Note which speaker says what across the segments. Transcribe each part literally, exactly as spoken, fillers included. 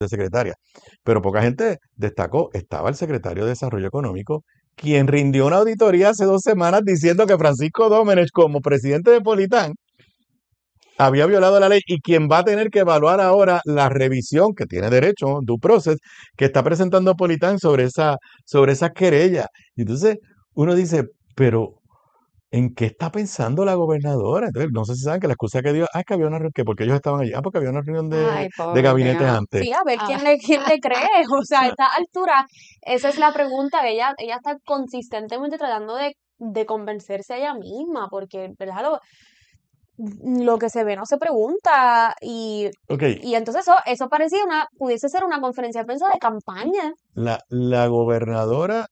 Speaker 1: de secretaria. Pero poca gente destacó, estaba el secretario de Desarrollo Económico, quien rindió una auditoría hace dos semanas diciendo que Francisco Domenech, como presidente de Politán, había violado la ley y quien va a tener que evaluar ahora la revisión que tiene derecho, due process, que está presentando Politán sobre esa, sobre esa querella. Y entonces uno dice, pero ¿en qué está pensando la gobernadora? Entonces, no sé si saben que la excusa que dio, ah, es que había una reunión, que porque ellos estaban allí, ah, porque había una reunión de,
Speaker 2: Ay,
Speaker 1: de
Speaker 2: pobre
Speaker 1: gabinetes
Speaker 2: mía.
Speaker 1: antes.
Speaker 3: Sí, a ver
Speaker 2: Ah,
Speaker 3: quién le, quién le cree. O sea, a esta altura, esa es la pregunta. Ella, ella está consistentemente tratando de, de convencerse a ella misma, porque, ¿verdad? Lo, lo que se ve no se pregunta. Y,
Speaker 1: Ok,
Speaker 3: y entonces eso, eso parecía una, pudiese ser una conferencia de prensa de campaña.
Speaker 1: la, la gobernadora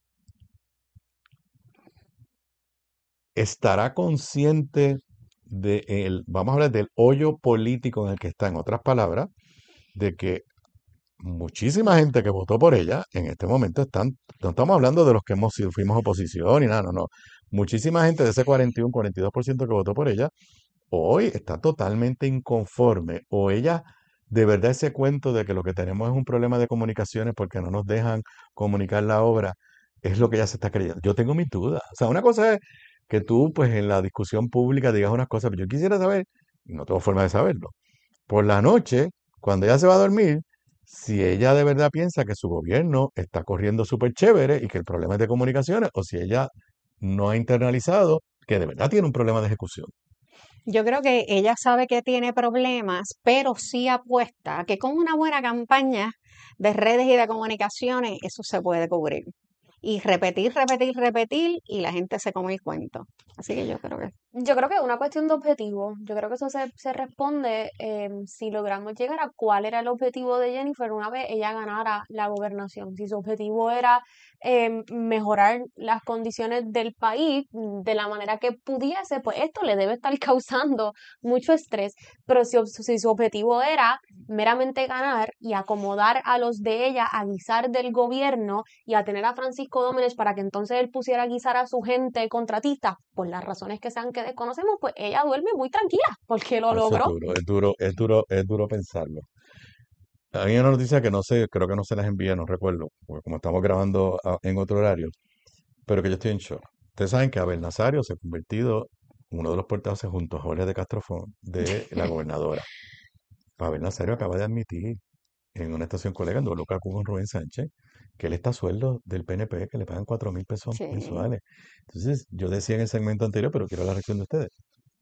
Speaker 1: estará consciente de el, vamos a hablar del hoyo político en el que está, en otras palabras, de que muchísima gente que votó por ella en este momento están, no estamos hablando de los que hemos sido, fuimos oposición y nada, no, no. Muchísima gente de ese cuarenta y uno, cuarenta y dos por ciento que votó por ella, hoy está totalmente inconforme. O ella, de verdad, ese cuento de que lo que tenemos es un problema de comunicaciones porque no nos dejan comunicar la obra, es lo que ella se está creyendo. Yo tengo mis dudas. O sea, una cosa es que tú, pues, en la discusión pública digas unas cosas, pero yo quisiera saber, y no tengo forma de saberlo, por la noche, cuando ella se va a dormir, si ella de verdad piensa que su gobierno está corriendo súper chévere y que el problema es de comunicaciones, o si ella no ha internalizado que de verdad tiene un problema de ejecución.
Speaker 2: yo creo que ella sabe que tiene problemas, pero sí apuesta a que con una buena campaña de redes y de comunicaciones eso se puede cubrir. Y repetir, repetir, repetir y la gente se come el cuento. Así que yo creo que
Speaker 3: Yo creo que es una cuestión de objetivo. Yo creo que eso se, se responde em, si logramos llegar a cuál era el objetivo de Jennifer una vez ella ganara la gobernación. Si su objetivo era em, mejorar las condiciones del país mm, de la manera que pudiese, pues esto le debe estar causando mucho estrés. Pero si, ob- si su objetivo era meramente ganar y acomodar a los de ella a guisar del gobierno y a tener a Francisco Dómenes para que entonces él pusiera a guisar a su gente contratista, por las razones que sean que desconocemos, pues ella duerme muy tranquila porque lo
Speaker 1: Eso es
Speaker 3: logró.
Speaker 1: duro, es duro, es duro, es duro pensarlo. Hay una noticia que no sé, creo que no se las envía, no recuerdo, porque como estamos grabando a- en otro horario, pero que yo estoy en shock. Ustedes saben que Abel Nazario se ha convertido en uno de los portavoces junto a Jorge de Castrofón de la gobernadora. Abel Nazario acaba de admitir en una estación colega en W K Q con Rubén Sánchez que él está a sueldo del P N P, que le pagan cuatro mil pesos
Speaker 2: sí.
Speaker 1: mensuales. Entonces, yo decía en el segmento anterior, pero quiero la reacción de ustedes.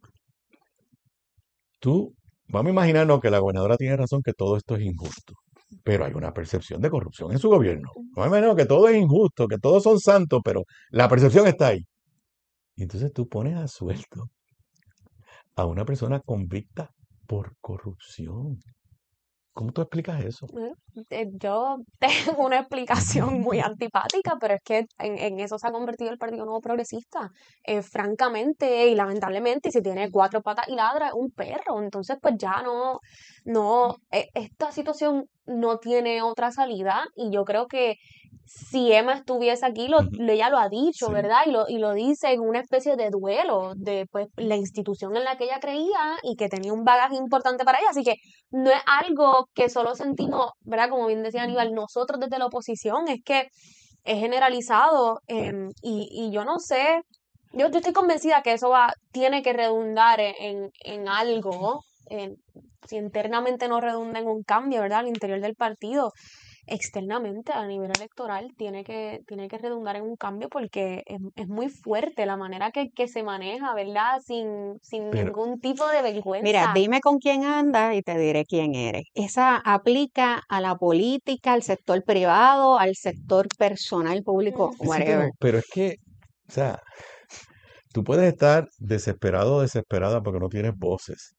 Speaker 1: Tú, vamos a imaginarnos que la gobernadora tiene razón que todo esto es injusto, pero hay una percepción de corrupción en su gobierno. Vamos a imaginar que todo es injusto, que todos son santos, pero la percepción está ahí. Y entonces tú pones a sueldo a una persona convicta por corrupción. ¿Cómo tú explicas eso?
Speaker 3: Bueno, eh, yo tengo una explicación muy antipática, pero es que en, en eso se ha convertido el Partido Nuevo Progresista. Eh, francamente y lamentablemente, y si tiene cuatro patas y ladra, es un perro. Entonces, pues ya no, no, eh, esta situación no tiene otra salida. Y yo creo que si Emma estuviese aquí, lo,
Speaker 1: Ujú.
Speaker 3: lo- ella lo ha dicho,
Speaker 1: Sí,
Speaker 3: ¿verdad? Y lo, y lo dice en una especie de duelo de pues, la institución en la que ella creía y que tenía un bagaje importante para ella. Así que no es algo que solo sentimos, ¿verdad? Como bien decía Aníbal, nosotros desde la oposición, es que es generalizado em, y, y yo no sé, yo, yo estoy convencida que eso va, tiene que redundar en, en, en algo, en- si internamente no redunda en un cambio, ¿verdad? Al interior del partido, externamente a nivel electoral tiene que, tiene que redundar en un cambio porque es, es muy fuerte la manera que, que se maneja, ¿verdad? Sin, sin
Speaker 1: pero,
Speaker 3: ningún tipo de
Speaker 2: Mira,
Speaker 3: vergüenza.
Speaker 2: dime con quién andas y te diré quién eres. Esa aplica a la política, al sector privado, al sector personal, público,
Speaker 1: sí,
Speaker 2: whatever.
Speaker 1: pero, pero es que, o sea, tú puedes estar desesperado o desesperada porque no tienes voces,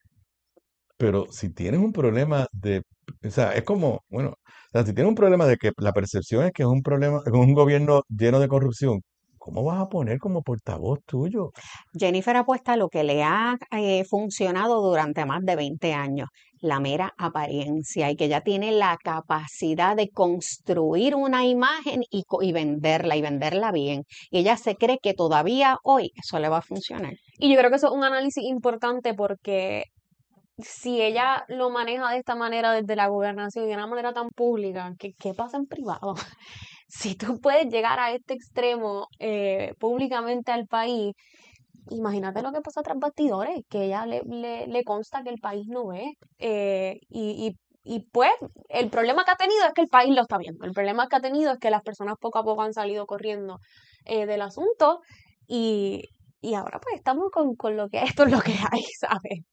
Speaker 1: pero si tienes un problema de, o sea, es como, bueno, o sea, si tienes un problema de que la percepción es que es un problema, es un gobierno lleno de corrupción, ¿cómo vas a poner como portavoz tuyo?
Speaker 2: Jennifer apuesta a lo que le ha eh, funcionado durante más de veinte años, la mera apariencia y que ya tiene la capacidad de construir una imagen y, co- y venderla y venderla bien. Y ella se cree que todavía hoy eso le va a funcionar.
Speaker 3: Y yo creo que eso es un análisis importante porque si ella lo maneja de esta manera desde la gobernación y de una manera tan pública, ¿qué, qué pasa en privado? Si tú puedes llegar a este extremo eh, públicamente al país, imagínate lo que pasa tras bastidores, que ella le, le, le consta que el país no ve. eh, y, y, y pues el problema que ha tenido es que el país lo está viendo. El problema que ha tenido es que las personas poco a poco han salido corriendo eh, del asunto y, y ahora pues estamos con, con lo que esto es lo que hay, ¿sabes?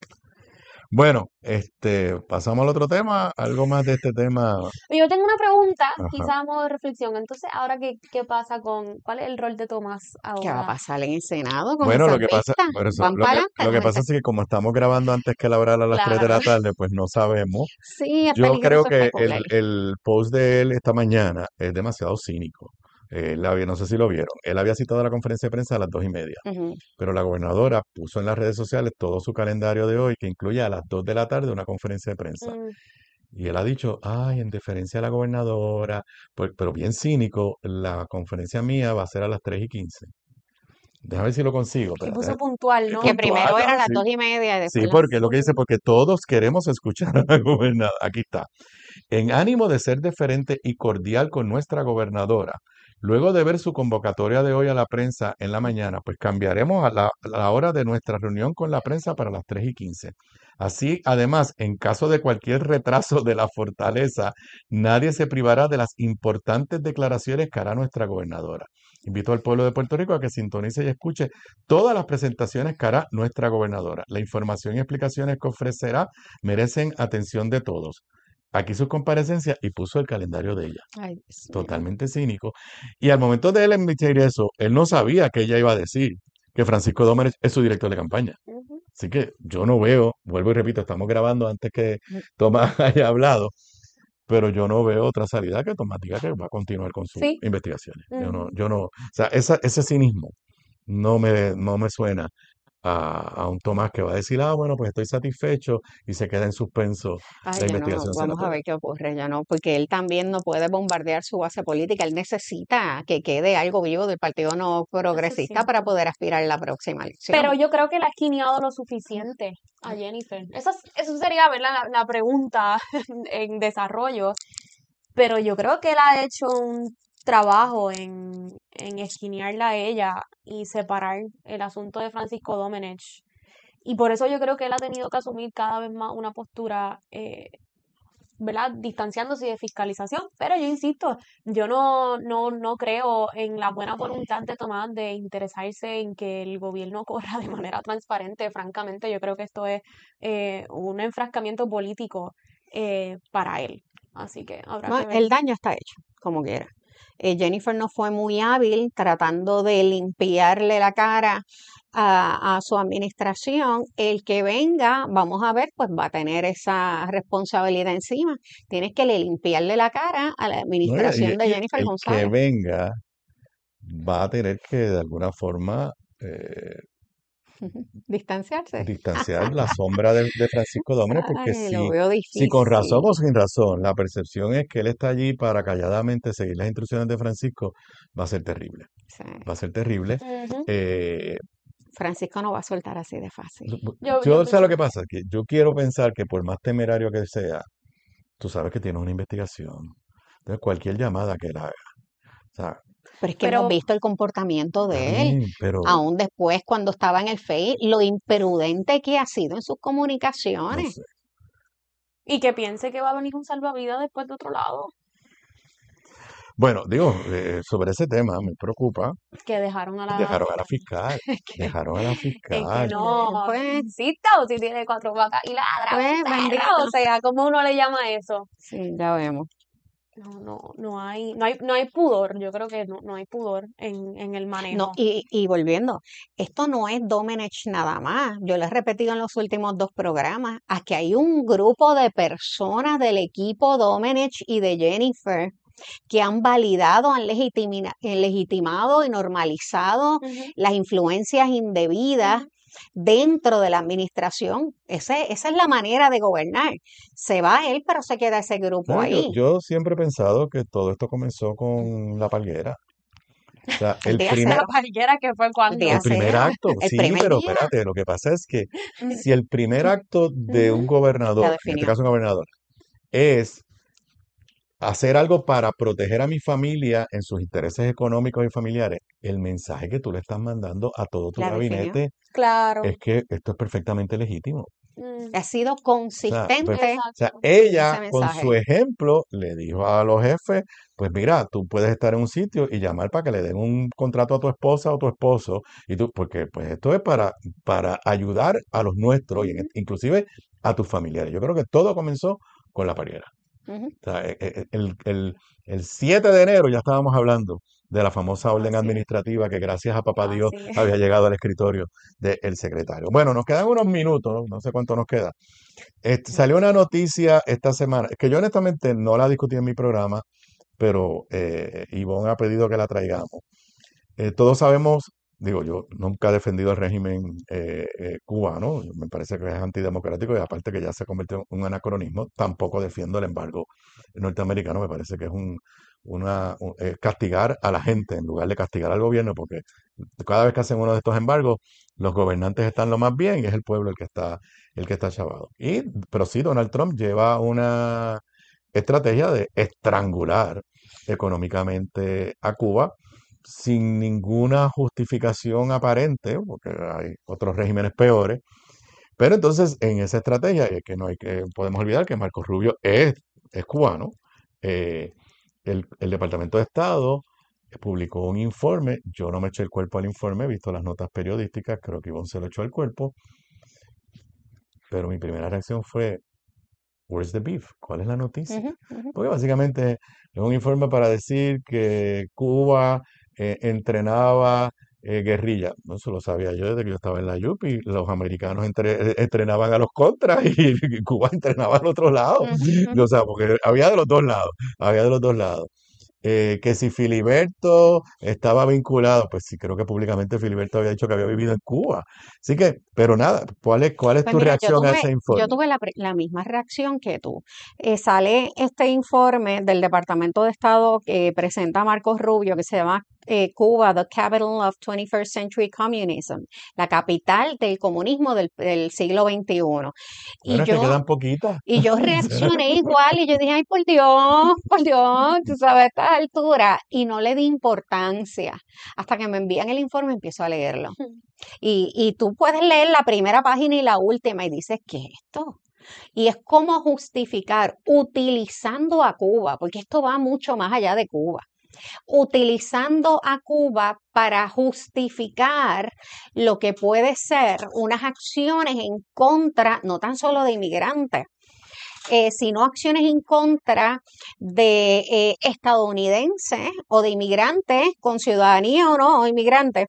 Speaker 1: Bueno, este, pasamos al otro tema, algo más de este tema.
Speaker 3: Yo tengo una pregunta,
Speaker 1: Ajá.
Speaker 3: quizás a modo de reflexión. Entonces, ahora qué, qué pasa con, ¿cuál es el rol de Tomás
Speaker 2: ¿Qué va a
Speaker 3: ahora?
Speaker 2: pasar en el Senado con
Speaker 1: Bueno,
Speaker 2: esas
Speaker 1: lo que pasa,
Speaker 2: vistas?
Speaker 1: por eso,
Speaker 2: ¿Van
Speaker 1: lo
Speaker 2: para
Speaker 1: que,
Speaker 2: adelante?
Speaker 1: lo que
Speaker 2: ¿No?
Speaker 1: pasa es que como estamos grabando antes que la hora a las tres de la
Speaker 3: Claro.
Speaker 1: tarde, pues no sabemos.
Speaker 2: Sí, es
Speaker 1: Yo creo
Speaker 2: peligroso
Speaker 1: que
Speaker 2: especular.
Speaker 1: el, el post de él esta mañana es demasiado cínico. Él había- no sé si lo vieron. Él había citado la conferencia de prensa a las dos y media,
Speaker 2: Ujú.
Speaker 1: pero la gobernadora puso en las redes sociales todo su calendario de hoy, que incluye a las dos de la tarde una conferencia de prensa.
Speaker 3: Mm,
Speaker 1: Y él ha dicho, ay, en deferencia a la gobernadora, pues, pero bien cínico, la conferencia mía va a ser a las tres y quince. Déjame ver si lo consigo,
Speaker 3: se
Speaker 1: espérate.
Speaker 3: puso puntual,
Speaker 1: Es
Speaker 3: ¿no?
Speaker 2: Que
Speaker 1: puntual,
Speaker 2: primero era
Speaker 1: ¿no?
Speaker 2: a las
Speaker 1: Sí.
Speaker 2: dos y media y
Speaker 1: Sí,
Speaker 2: después las...
Speaker 1: porque es lo que dice, porque todos queremos escuchar a la gobernadora. Aquí está. En ánimo de ser deferente y cordial con nuestra gobernadora, luego de ver su convocatoria de hoy a la prensa en la mañana, pues cambiaremos a la, a la hora de nuestra reunión con la prensa para las tres y quince. Así, además, en caso de cualquier retraso de la fortaleza, nadie se privará de las importantes declaraciones que hará nuestra gobernadora. Invito al pueblo de Puerto Rico a que sintonice y escuche todas las presentaciones que hará nuestra gobernadora. La información y explicaciones que ofrecerá merecen atención de todos. Aquí sus comparecencias y puso el calendario de ella,
Speaker 2: Ay, Dios mío.
Speaker 1: totalmente cínico. Y al momento de él emitir eso, él no sabía que ella iba a decir que Francisco Dómenes es su director de campaña.
Speaker 3: Ujú.
Speaker 1: Así que yo no veo, vuelvo y repito, estamos grabando antes que Tomás haya hablado, pero yo no veo otra salida que Tomás diga que va a continuar con sus
Speaker 3: Sí.
Speaker 1: investigaciones. Yo no,
Speaker 3: Ujú.
Speaker 1: yo no, o sea, esa, ese cinismo no me, no me suena a, a un Tomás que va a decir, ah, bueno, pues estoy satisfecho y se queda en suspenso
Speaker 2: Ay,
Speaker 1: la
Speaker 2: yo no,
Speaker 1: investigación
Speaker 2: vamos a
Speaker 1: senatorial.
Speaker 2: ver qué ocurre, ya no, porque él también no puede bombardear su base política, él necesita que quede algo vivo del Partido No
Speaker 3: Eso es
Speaker 2: Progresista para
Speaker 3: cierto.
Speaker 2: poder aspirar a la próxima
Speaker 3: Pero
Speaker 2: elección.
Speaker 3: yo creo que la ha esquineado lo suficiente a Jennifer. Eso, es- eso sería, ¿verdad? La, la pregunta en desarrollo. Pero yo creo que él ha hecho un trabajo en, en esquinearla a ella y separar el asunto de Francisco Domenech. Y por eso yo creo que él ha tenido que asumir cada vez más una postura, eh, ¿verdad? Distanciándose de fiscalización. Pero yo insisto, yo no, no, no creo en la buena voluntad de Tomás de interesarse en que el gobierno corra de manera transparente. Francamente, yo creo que esto es eh, un enfrascamiento político eh, para él. Así que habrá
Speaker 2: No,
Speaker 3: que ver.
Speaker 2: el daño está hecho, como quiera. Eh, Jennifer no fue muy hábil tratando de limpiarle la cara a, a su administración. El que venga, vamos a ver, pues va a tener esa responsabilidad encima. Tienes que le- limpiarle la cara a la
Speaker 1: No, y,
Speaker 2: administración de
Speaker 1: y
Speaker 2: Jennifer
Speaker 1: el que
Speaker 2: González.
Speaker 1: venga va a tener que de alguna forma eh,
Speaker 2: Distanciarse.
Speaker 1: distanciar la sombra de, de Francisco Dómenes, porque
Speaker 2: Ay, lo
Speaker 1: si,
Speaker 2: veo
Speaker 1: si con razón
Speaker 2: difícil.
Speaker 1: o sin razón la percepción es que él está allí para calladamente seguir las instrucciones de Francisco, va a ser terrible.
Speaker 2: Sí.
Speaker 1: Va a ser terrible.
Speaker 3: Ujú.
Speaker 1: Eh,
Speaker 2: Francisco no va a soltar así de fácil.
Speaker 3: Yo, yo
Speaker 1: yo sé lo
Speaker 3: pienso
Speaker 1: que
Speaker 3: que
Speaker 1: pasa, que yo quiero pensar que por más temerario que sea, tú sabes que tienes una investigación. Entonces, cualquier llamada que él haga, o sea,
Speaker 2: Pero es que hemos
Speaker 3: pero,
Speaker 2: visto el comportamiento
Speaker 1: está
Speaker 2: de él,
Speaker 1: bien, pero
Speaker 2: aún después cuando estaba en el F E I, lo imprudente que ha sido en sus
Speaker 1: no
Speaker 2: comunicaciones.
Speaker 1: sé.
Speaker 3: y que piense que va a venir un salvavidas después de otro lado,
Speaker 1: Bueno, digo, eh, sobre ese tema me preocupa.
Speaker 3: que dejaron a la
Speaker 1: Dejaron a la
Speaker 3: fiscal.
Speaker 1: fiscal,
Speaker 2: Es que,
Speaker 1: dejaron a la
Speaker 3: Es que
Speaker 1: fiscal.
Speaker 3: no,
Speaker 2: pues,
Speaker 3: insista, o si tiene cuatro vacas y ladra,
Speaker 2: pues,
Speaker 3: un perro,
Speaker 2: bendito.
Speaker 3: o sea, ¿cómo uno le llama eso?
Speaker 2: Sí, ya vemos.
Speaker 3: No, no, no hay, no hay, no hay pudor, yo creo que no, no hay pudor en, en el
Speaker 2: No,
Speaker 3: manejo.
Speaker 2: y, y volviendo, esto no es Domenech nada más. Yo lo he repetido en los últimos dos programas. Aquí hay un grupo de personas del equipo Domenech y de Jennifer que han validado, han legitimina- eh, legitimado y normalizado
Speaker 3: Ujú,
Speaker 2: las influencias indebidas
Speaker 3: ujú.
Speaker 2: dentro de la administración. Ese- esa es la manera de gobernar. Se va él, pero se queda ese grupo
Speaker 1: No, yo,
Speaker 2: ahí.
Speaker 1: yo siempre he pensado que todo esto comenzó con la palguera. O sea,
Speaker 2: El
Speaker 1: el
Speaker 2: día
Speaker 1: primer,
Speaker 3: La
Speaker 2: cero,
Speaker 3: parguera que fue
Speaker 2: el
Speaker 3: cuando.
Speaker 2: día
Speaker 1: el primer
Speaker 2: cero,
Speaker 1: acto,
Speaker 2: el
Speaker 1: sí,
Speaker 2: primer
Speaker 1: pero
Speaker 2: día
Speaker 1: espérate, lo que pasa es que si el primer acto de un
Speaker 3: Ujú.
Speaker 2: la
Speaker 1: gobernador, en este
Speaker 2: definió.
Speaker 1: caso un gobernador, es hacer algo para proteger a mi familia en sus intereses económicos y familiares, el mensaje que tú le estás mandando a todo tu
Speaker 2: La definió.
Speaker 1: gabinete
Speaker 3: Claro.
Speaker 1: es que esto es perfectamente legítimo.
Speaker 3: Mm,
Speaker 2: Ha sido
Speaker 1: O sea, per-
Speaker 2: consistente
Speaker 1: o sea,
Speaker 3: exacto.
Speaker 1: ella
Speaker 2: ese
Speaker 1: con su
Speaker 2: mensaje.
Speaker 1: ejemplo le dijo a los jefes, pues mira, tú puedes estar en un sitio y llamar para que le den un contrato a tu esposa o tu esposo, y tú, porque pues esto es para, para ayudar a los nuestros y en-
Speaker 3: Ujú.
Speaker 1: inclusive a tus familiares. Yo creo que todo comenzó con la pariera.
Speaker 2: Ujú.
Speaker 1: O sea, e- e- el, el, el siete de enero ya estábamos hablando de la famosa orden
Speaker 3: Así es.
Speaker 1: administrativa que gracias a papá Dios
Speaker 3: Así es.
Speaker 1: había llegado al escritorio del secretario. Bueno, nos quedan unos minutos, no, no sé cuánto nos queda. Este, salió una noticia esta semana, que yo honestamente no la discutí en mi programa, pero eh, Ivonne ha pedido que la traigamos. Eh, todos sabemos, digo, yo nunca he defendido el régimen eh, eh, cubano, me parece que es antidemocrático y aparte que ya se convirtió en un anacronismo, tampoco defiendo el embargo norteamericano, me parece que es un, una, un- eh, castigar a la gente en lugar de castigar al gobierno, porque cada vez que hacen uno de estos embargos, los gobernantes están lo más bien y es el pueblo el que está, el que está chavado. Y, pero sí, Donald Trump lleva una estrategia de estrangular económicamente a Cuba sin ninguna justificación aparente, porque hay otros regímenes peores. Pero entonces, en esa estrategia, es que no hay que, podemos olvidar que Marco Rubio es, es cubano. eh, el, el Departamento de Estado publicó un informe, yo no me eché el cuerpo al informe, he visto las notas periodísticas, creo que Ivonne se lo echó al cuerpo, pero mi primera reacción fue, Where's the beef? ¿Cuál es la noticia?
Speaker 2: Ujú, ujú.
Speaker 1: Porque básicamente es un informe para decir que Cuba eh, entrenaba eh, guerrilla. No, eso lo sabía yo desde que yo estaba en la Yupi. Los americanos entre- eh, entrenaban a los contras y Cuba entrenaba al otro lado.
Speaker 2: Ujú,
Speaker 1: O
Speaker 2: ujú.
Speaker 1: sea, porque había de los dos lados, había de los dos lados. Eh, que si Filiberto estaba vinculado, pues sí, creo que públicamente Filiberto había dicho que había vivido en Cuba. Así que, pero nada, ¿cuál es, cuál es
Speaker 2: Pues
Speaker 1: tu
Speaker 2: mira, yo
Speaker 1: reacción a
Speaker 2: tuve,
Speaker 1: ese
Speaker 2: yo
Speaker 1: informe?
Speaker 2: tuve la, pri- la misma reacción que tú. Eh, sale este informe del Departamento de Estado que presenta Marcos Rubio, que se llama eh, Cuba, the Capital of twenty-first Century Communism, la capital del comunismo del, del siglo veintiuno. Y
Speaker 1: Bueno, es que
Speaker 2: yo,
Speaker 1: quedan poquitas.
Speaker 2: y yo reaccioné igual y yo dije, ay, por Dios, por Dios, tú sabes, a esta altura. Y no le di importancia. Hasta que me envían el informe, empiezo a leerlo. Y, y tú puedes leer la primera página y la última y dices, ¿qué es esto? Y es cómo justificar utilizando a Cuba, porque esto va mucho más allá de Cuba, utilizando a Cuba para justificar lo que puede ser unas acciones en contra, no tan solo de inmigrantes, eh, sino acciones en contra de eh, estadounidenses o de inmigrantes con ciudadanía o no, o inmigrantes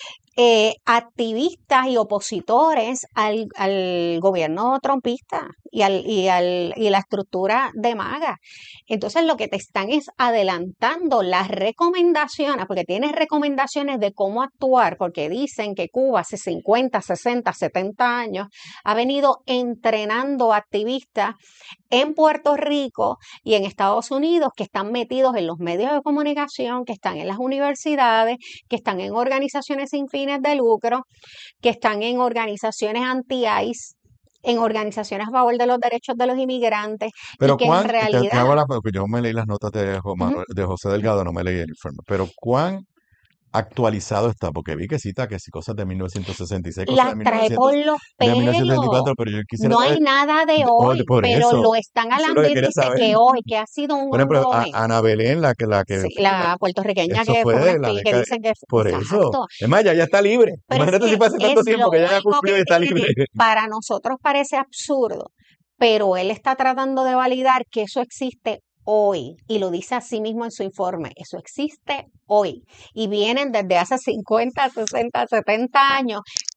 Speaker 2: eh, activistas y opositores al, al gobierno trumpista y, al, y, al, y la estructura de MAGA. Entonces lo que te están es adelantando las recomendaciones, porque tienes recomendaciones de cómo actuar, porque dicen que Cuba hace cincuenta, sesenta, setenta años ha venido entrenando activistas en Puerto Rico y en Estados Unidos que están metidos en los medios de comunicación, que están en las universidades, que están en organizaciones sin fines de lucro, que están en organizaciones anti-ICE, en organizaciones a favor de los derechos de los inmigrantes y
Speaker 1: Pero
Speaker 2: que en
Speaker 1: cuán, te, te hago
Speaker 2: realidad,
Speaker 1: la, porque yo me leí las notas de, Jo-
Speaker 2: ujú,
Speaker 1: Manuel- de José Delgado, no me leí el informe, pero cuán actualizado está, porque vi que cita que si cosas de mil novecientos sesenta y seis, cosas
Speaker 2: las
Speaker 1: de
Speaker 2: trae por
Speaker 1: 1900,
Speaker 2: los
Speaker 1: de
Speaker 2: pelos.
Speaker 1: mil novecientos sesenta y cuatro, pero yo quisiera
Speaker 2: No hay
Speaker 1: saber,
Speaker 2: nada de
Speaker 1: de- oh, de-
Speaker 2: hoy,
Speaker 1: por
Speaker 2: pero
Speaker 1: eso,
Speaker 2: lo están
Speaker 1: eso es lo
Speaker 2: hablando
Speaker 1: que
Speaker 2: y
Speaker 1: quería
Speaker 2: dice
Speaker 1: saber.
Speaker 2: que hoy, que ha sido un
Speaker 1: Por ejemplo, a,
Speaker 2: ongoing.
Speaker 1: Ana Belén, la que, la que,
Speaker 2: Sí,
Speaker 1: la-
Speaker 2: la puertorriqueña
Speaker 1: eso
Speaker 2: que
Speaker 1: fue
Speaker 2: fue una
Speaker 1: de la
Speaker 2: espía, que
Speaker 1: década,
Speaker 2: dicen que,
Speaker 1: por eso.
Speaker 2: exacto,
Speaker 1: Es más, ya, ya está libre.
Speaker 2: pero es
Speaker 1: Imagínate si
Speaker 2: que
Speaker 1: fue hace tanto
Speaker 2: es
Speaker 1: tiempo
Speaker 2: lo
Speaker 1: que ya ya
Speaker 2: único
Speaker 1: cumplió y
Speaker 2: que
Speaker 1: está libre.
Speaker 2: tiene. Para nosotros parece absurdo, pero él está tratando de validar que eso existe hoy y lo dice así mismo en su informe. Eso existe hoy y vienen desde hace cincuenta, sesenta, setenta años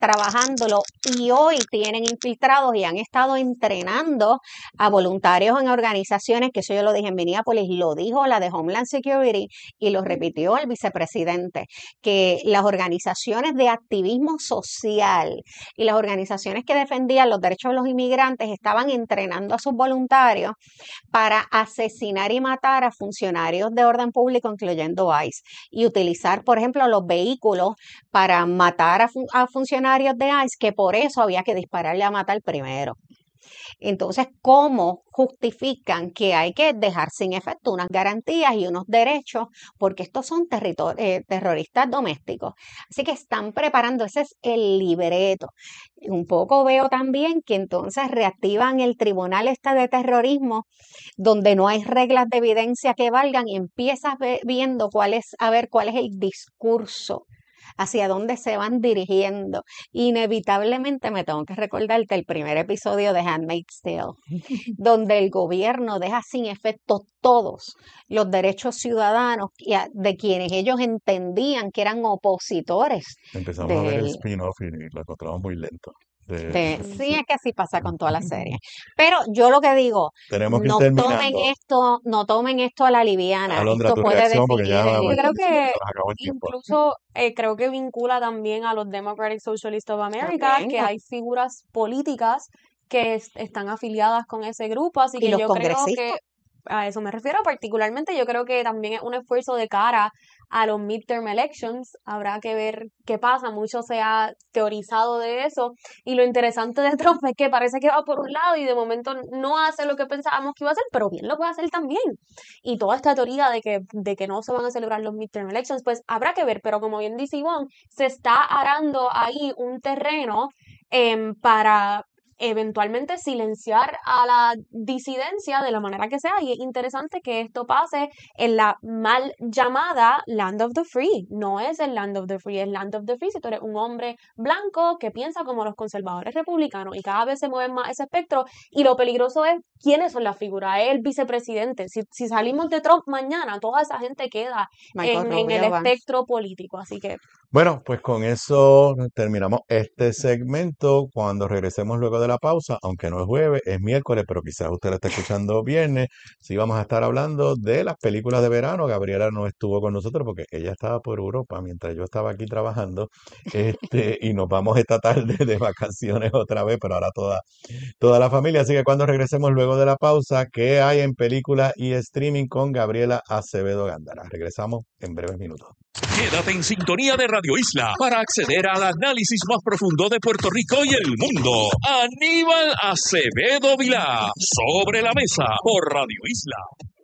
Speaker 2: trabajándolo y hoy tienen infiltrados y han estado entrenando a voluntarios en organizaciones, que eso yo lo dije en Minneapolis, lo dijo la de Homeland Security y lo repitió el vicepresidente, que las organizaciones de activismo social y las organizaciones que defendían los derechos de los inmigrantes estaban entrenando a sus voluntarios para asesinar y matar a funcionarios de orden público, incluyendo ICE, y utilizar, por ejemplo, los vehículos para matar a, fun a funcionarios de ICE, que por eso había que dispararle a matar primero. Entonces, ¿cómo justifican que hay que dejar sin efecto unas garantías y unos derechos? Porque estos son eh, terroristas domésticos. Así que están preparando, ese es el libreto. Un poco veo también que entonces reactivan el tribunal este de terrorismo, donde no hay reglas de evidencia que valgan, y empiezas viendo cuál es, a ver cuál es el discurso, hacia dónde se van dirigiendo. Inevitablemente me tengo que recordarte el primer episodio de Handmaid's Tale, donde el gobierno deja sin efecto todos los derechos ciudadanos de quienes ellos entendían que eran opositores.
Speaker 1: Empezamos
Speaker 2: del,
Speaker 1: a ver el spin-off y lo encontramos muy lento. De,
Speaker 2: de, sí, es que así pasa con toda la serie. Pero yo lo que digo,
Speaker 1: tenemos que
Speaker 2: no
Speaker 1: ir
Speaker 2: tomen
Speaker 1: terminando.
Speaker 2: esto, no tomen esto a la liviana.
Speaker 1: Alondra,
Speaker 2: esto
Speaker 1: tu
Speaker 2: puede
Speaker 1: reacción, porque
Speaker 2: definir
Speaker 1: ya
Speaker 2: el-
Speaker 3: Yo creo
Speaker 1: se
Speaker 3: que
Speaker 1: nos acabó el tiempo.
Speaker 3: incluso eh, creo que vincula también a los Democratic Socialists of America,
Speaker 2: También,
Speaker 3: que hay figuras políticas que es- están afiliadas con ese grupo, así
Speaker 2: y
Speaker 3: que
Speaker 2: los
Speaker 3: yo creo que
Speaker 2: congresistas.
Speaker 3: a eso me refiero particularmente. Yo creo que también es un esfuerzo de cara a los midterm elections. Habrá que ver qué pasa. Mucho se ha teorizado de eso. Y lo interesante de Trump es que parece que va por un lado y de momento no hace lo que pensábamos que iba a hacer, pero bien lo puede hacer también. Y toda esta teoría de que, de que no se van a celebrar los midterm elections, pues habrá que ver. Pero como bien dice Ivonne, se está arando ahí un terreno em, para eventualmente silenciar a la disidencia de la manera que sea, y es interesante que esto pase en la mal llamada Land of the Free. No es el Land of the Free, es Land of the Free si tú eres un hombre blanco que piensa como los conservadores republicanos, y cada vez se mueve más ese espectro, y lo peligroso es quiénes son las figuras. Es el vicepresidente. Si, si salimos de Trump mañana, toda esa gente queda
Speaker 2: Michael
Speaker 3: en, en el
Speaker 2: Rubio va.
Speaker 3: espectro político, así que
Speaker 1: Bueno, pues con eso terminamos este segmento. Cuando regresemos luego de la pausa, aunque no es jueves, es miércoles, pero quizás usted lo está escuchando viernes, sí vamos a estar hablando de las películas de verano. Gabriela no estuvo con nosotros porque ella estaba por Europa mientras yo estaba aquí trabajando, este, y nos vamos esta tarde de vacaciones otra vez, pero ahora toda, toda la familia. Así que cuando regresemos luego de la pausa, ¿qué hay en películas y streaming con Gabriela Acevedo Gándara? Regresamos en breves minutos.
Speaker 4: Quédate en sintonía de Radio Isla para acceder al análisis más profundo de Puerto Rico y el mundo. Aníbal Acevedo Vilá, Sobre la Mesa, por Radio Isla.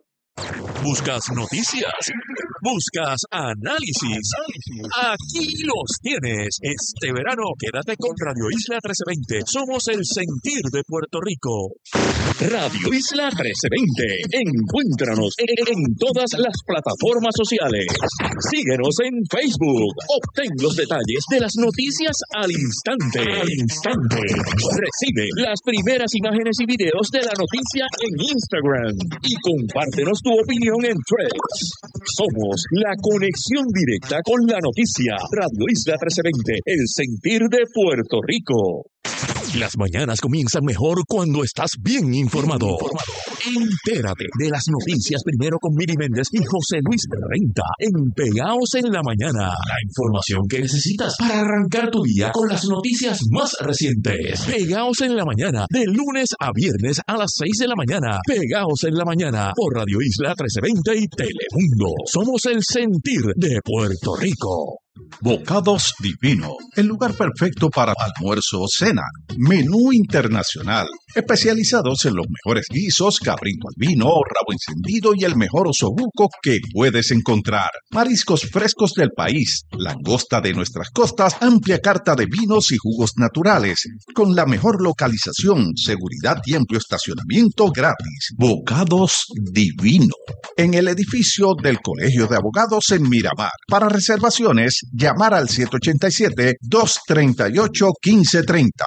Speaker 4: ¿Buscas noticias? ¿Buscas análisis? Aquí los tienes. Este verano quédate con Radio Isla trece veinte. Somos el sentir de Puerto Rico. Radio Isla trece veinte. Encuéntranos en, en todas las plataformas sociales. Síguenos en Facebook. Obtén los detalles de las noticias al instante. Al instante. Recibe las primeras imágenes y videos de la noticia en Instagram. Y compártenos tu opinión en Threads. Somos la conexión directa con la noticia. Radio Isla trece veinte. El sentir de Puerto Rico. Las mañanas comienzan mejor cuando estás bien informado. Entérate de las noticias primero con Miri Méndez y José Luis Renta en Pegaos en la Mañana. La información que necesitas para arrancar tu día con las noticias más recientes. Pegaos en la Mañana, de lunes a viernes a las seis de la mañana. Pegaos en la Mañana por Radio Isla trece veinte y Telemundo. Somos el sentir de Puerto Rico.
Speaker 5: Bocados Divino, el lugar perfecto para almuerzo o cena. Menú internacional, especializados en los mejores guisos, cabrito al vino, rabo encendido y el mejor osobuco que puedes encontrar. Mariscos frescos del país, langosta de nuestras costas, amplia carta de vinos y jugos naturales, con la mejor localización, seguridad y amplio estacionamiento gratis. Bocados Divino, en el edificio del Colegio de Abogados en Miramar. Para reservaciones, llamar al siete ocho siete, dos tres ocho, uno cinco tres cero.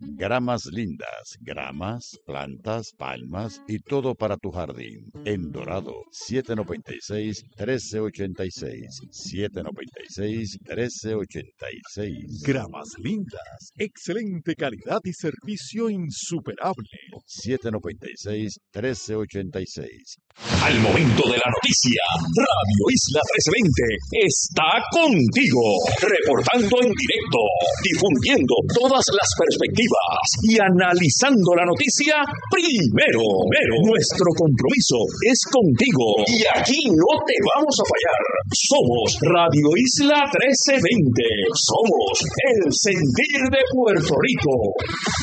Speaker 5: Gramas Lindas, gramas, plantas, palmas y todo para tu jardín. En Dorado, siete noventa y seis, trece ochenta y seis. siete noventa y seis, trece ochenta y seis.
Speaker 4: Gramas Lindas, excelente calidad y servicio insuperable.
Speaker 5: siete noventa y seis, trece ochenta y seis.
Speaker 4: Al momento de la noticia, Radio Isla trece veinte está contigo, reportando en directo, difundiendo todas las perspectivas y analizando la noticia primero. Pero nuestro compromiso es contigo y aquí no te vamos a fallar. Somos Radio Isla trece veinte, somos el sentir de Puerto Rico.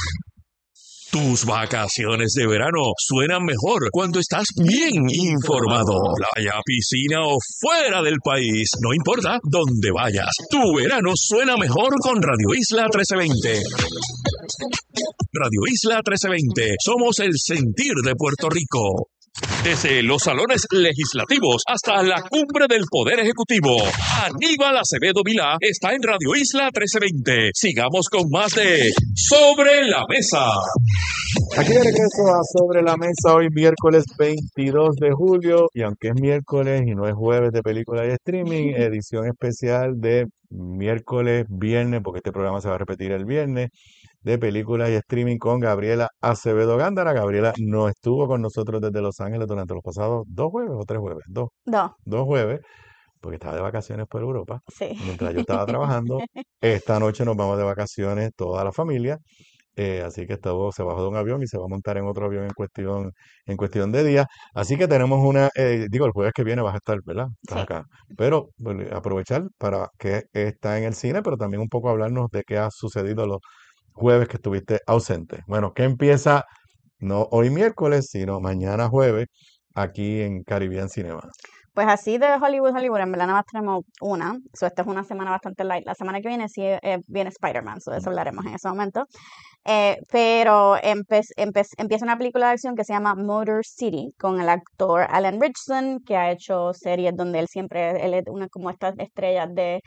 Speaker 4: Tus vacaciones de verano suenan mejor cuando estás bien informado. Playa, piscina o fuera del país, no importa dónde vayas. Tu verano suena mejor con Radio Isla trece veinte. Radio Isla trece veinte, somos el sentir de Puerto Rico. Desde los salones legislativos hasta la cumbre del Poder Ejecutivo, Aníbal Acevedo Vilá está en Radio Isla trece veinte. Sigamos con más de Sobre la Mesa.
Speaker 1: Aquí de regreso a Sobre la Mesa, hoy miércoles veintidós de julio, y aunque es miércoles y no es jueves de película y streaming, edición especial de miércoles, viernes, porque este programa se va a repetir el viernes, de películas y streaming con Gabriela Acevedo Gándara. Gabriela no estuvo con nosotros desde Los Ángeles durante los pasados dos jueves o tres jueves, dos,
Speaker 2: No,
Speaker 1: dos jueves, porque estaba de vacaciones por Europa,
Speaker 2: sí.
Speaker 1: mientras yo estaba trabajando. Esta noche nos vamos de vacaciones toda la familia. Eh, así que esto se bajó de un avión y se va a montar en otro avión en cuestión, en cuestión de días. Así que tenemos una, eh, digo, el jueves que viene vas a estar, ¿verdad? Estás
Speaker 2: Sí.
Speaker 1: acá. Pero bueno, aprovechar para que está en el cine, pero también un poco hablarnos de qué ha sucedido los jueves que estuviste ausente. Bueno, que empieza no hoy miércoles, sino mañana jueves, aquí en Caribbean Cinema.
Speaker 2: Pues así de Hollywood, Hollywood, en verdad nada más tenemos una. So, esta es una semana bastante light. La semana que viene sí eh, viene Spider-Man, so de eso hablaremos en ese momento. Eh, pero empe- empe- empieza una película de acción que se llama Motor City con el actor Alan Ritchson, que ha hecho series donde él siempre, él es una como estas estrellas de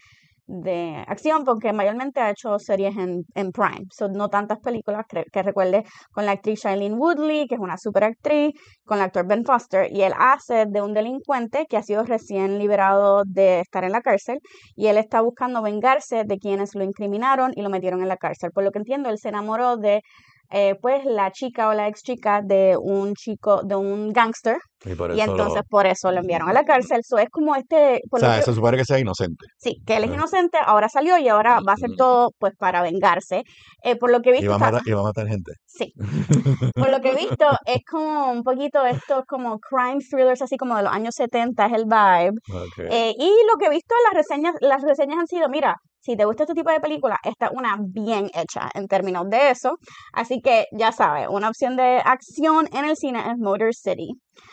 Speaker 2: de acción, porque mayormente ha hecho series en, en Prime, son no tantas películas que, que recuerde, con la actriz Shailene Woodley, que es una super actriz, con el actor Ben Foster, y él hace de un delincuente que ha sido recién liberado de estar en la cárcel, y él está buscando vengarse de quienes lo incriminaron y lo metieron en la cárcel. Por lo que entiendo, él se enamoró de eh, pues la chica o la ex chica de un chico, de un gángster,
Speaker 1: Y por
Speaker 2: y
Speaker 1: eso lo...
Speaker 2: entonces por eso lo enviaron a la cárcel. So, es como este,
Speaker 1: O
Speaker 2: por lo
Speaker 1: sea,
Speaker 2: que
Speaker 1: se supone que sea inocente.
Speaker 2: sí, que él es
Speaker 1: Ajá.
Speaker 2: inocente, ahora salió y ahora va a hacer todo pues para vengarse. Eh, por lo que he
Speaker 1: Y
Speaker 2: visto,
Speaker 1: va a
Speaker 2: está,
Speaker 1: matar, y va a matar gente.
Speaker 2: sí, por lo que he visto es como un poquito esto, como crime thrillers, así como de los años setenta, es el vibe.
Speaker 1: Ok.
Speaker 2: Eh, y lo que he visto en las reseñas, las reseñas han sido, mira, si te gusta este tipo de película, esta es una bien hecha en términos de eso. Así que ya sabes, una opción de acción en el cine es Motor City.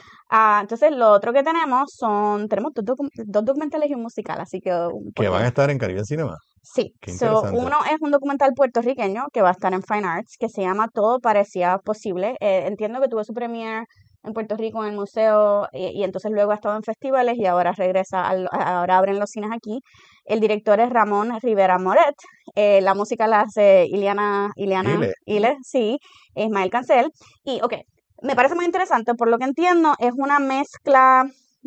Speaker 2: Ah, entonces, lo otro que tenemos son, tenemos dos, docu- dos documentales y un musical, así que un
Speaker 1: Que van a
Speaker 2: poquito.
Speaker 1: estar en Caribbean Cinema.
Speaker 2: Sí,
Speaker 1: Qué
Speaker 2: so,
Speaker 1: interesante.
Speaker 2: uno es un documental puertorriqueño que va a estar en Fine Arts, que se llama Todo parecía posible. Eh, entiendo que tuvo su premiere en Puerto Rico en el museo y, y entonces luego ha estado en festivales y ahora regresa, al- ahora abren los cines aquí. El director es Ramón Rivera Moret, eh, la música la hace Iliana, Iliana
Speaker 1: Ile.
Speaker 2: Ile, sí, Ismael Cancel. Y, ok, me parece muy interesante, por lo que entiendo, es una mezcla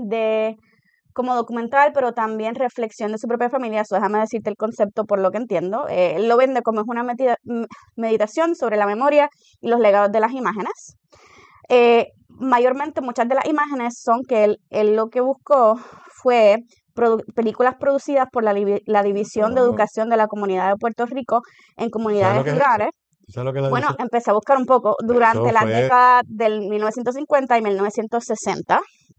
Speaker 2: de como documental, pero también reflexión de su propia familia. So, déjame decirte el concepto por lo que entiendo. Eh, él lo vende como es una medita- m- meditación sobre la memoria y los legados de las imágenes. Eh, mayormente muchas de las imágenes son que él, él lo que buscó fue produ- películas producidas por la, livi- la División de
Speaker 1: Oh.
Speaker 2: Educación de la Comunidad de Puerto Rico en
Speaker 1: ¿Sabes lo
Speaker 2: comunidades
Speaker 1: que es eso?
Speaker 2: rurales.
Speaker 1: ¿Tú sabes lo que es la
Speaker 2: Bueno,
Speaker 1: edición?
Speaker 2: empecé a buscar un poco durante
Speaker 1: Eso
Speaker 2: las
Speaker 1: fue...
Speaker 2: décadas del mil novecientos cincuenta y mil novecientos sesenta.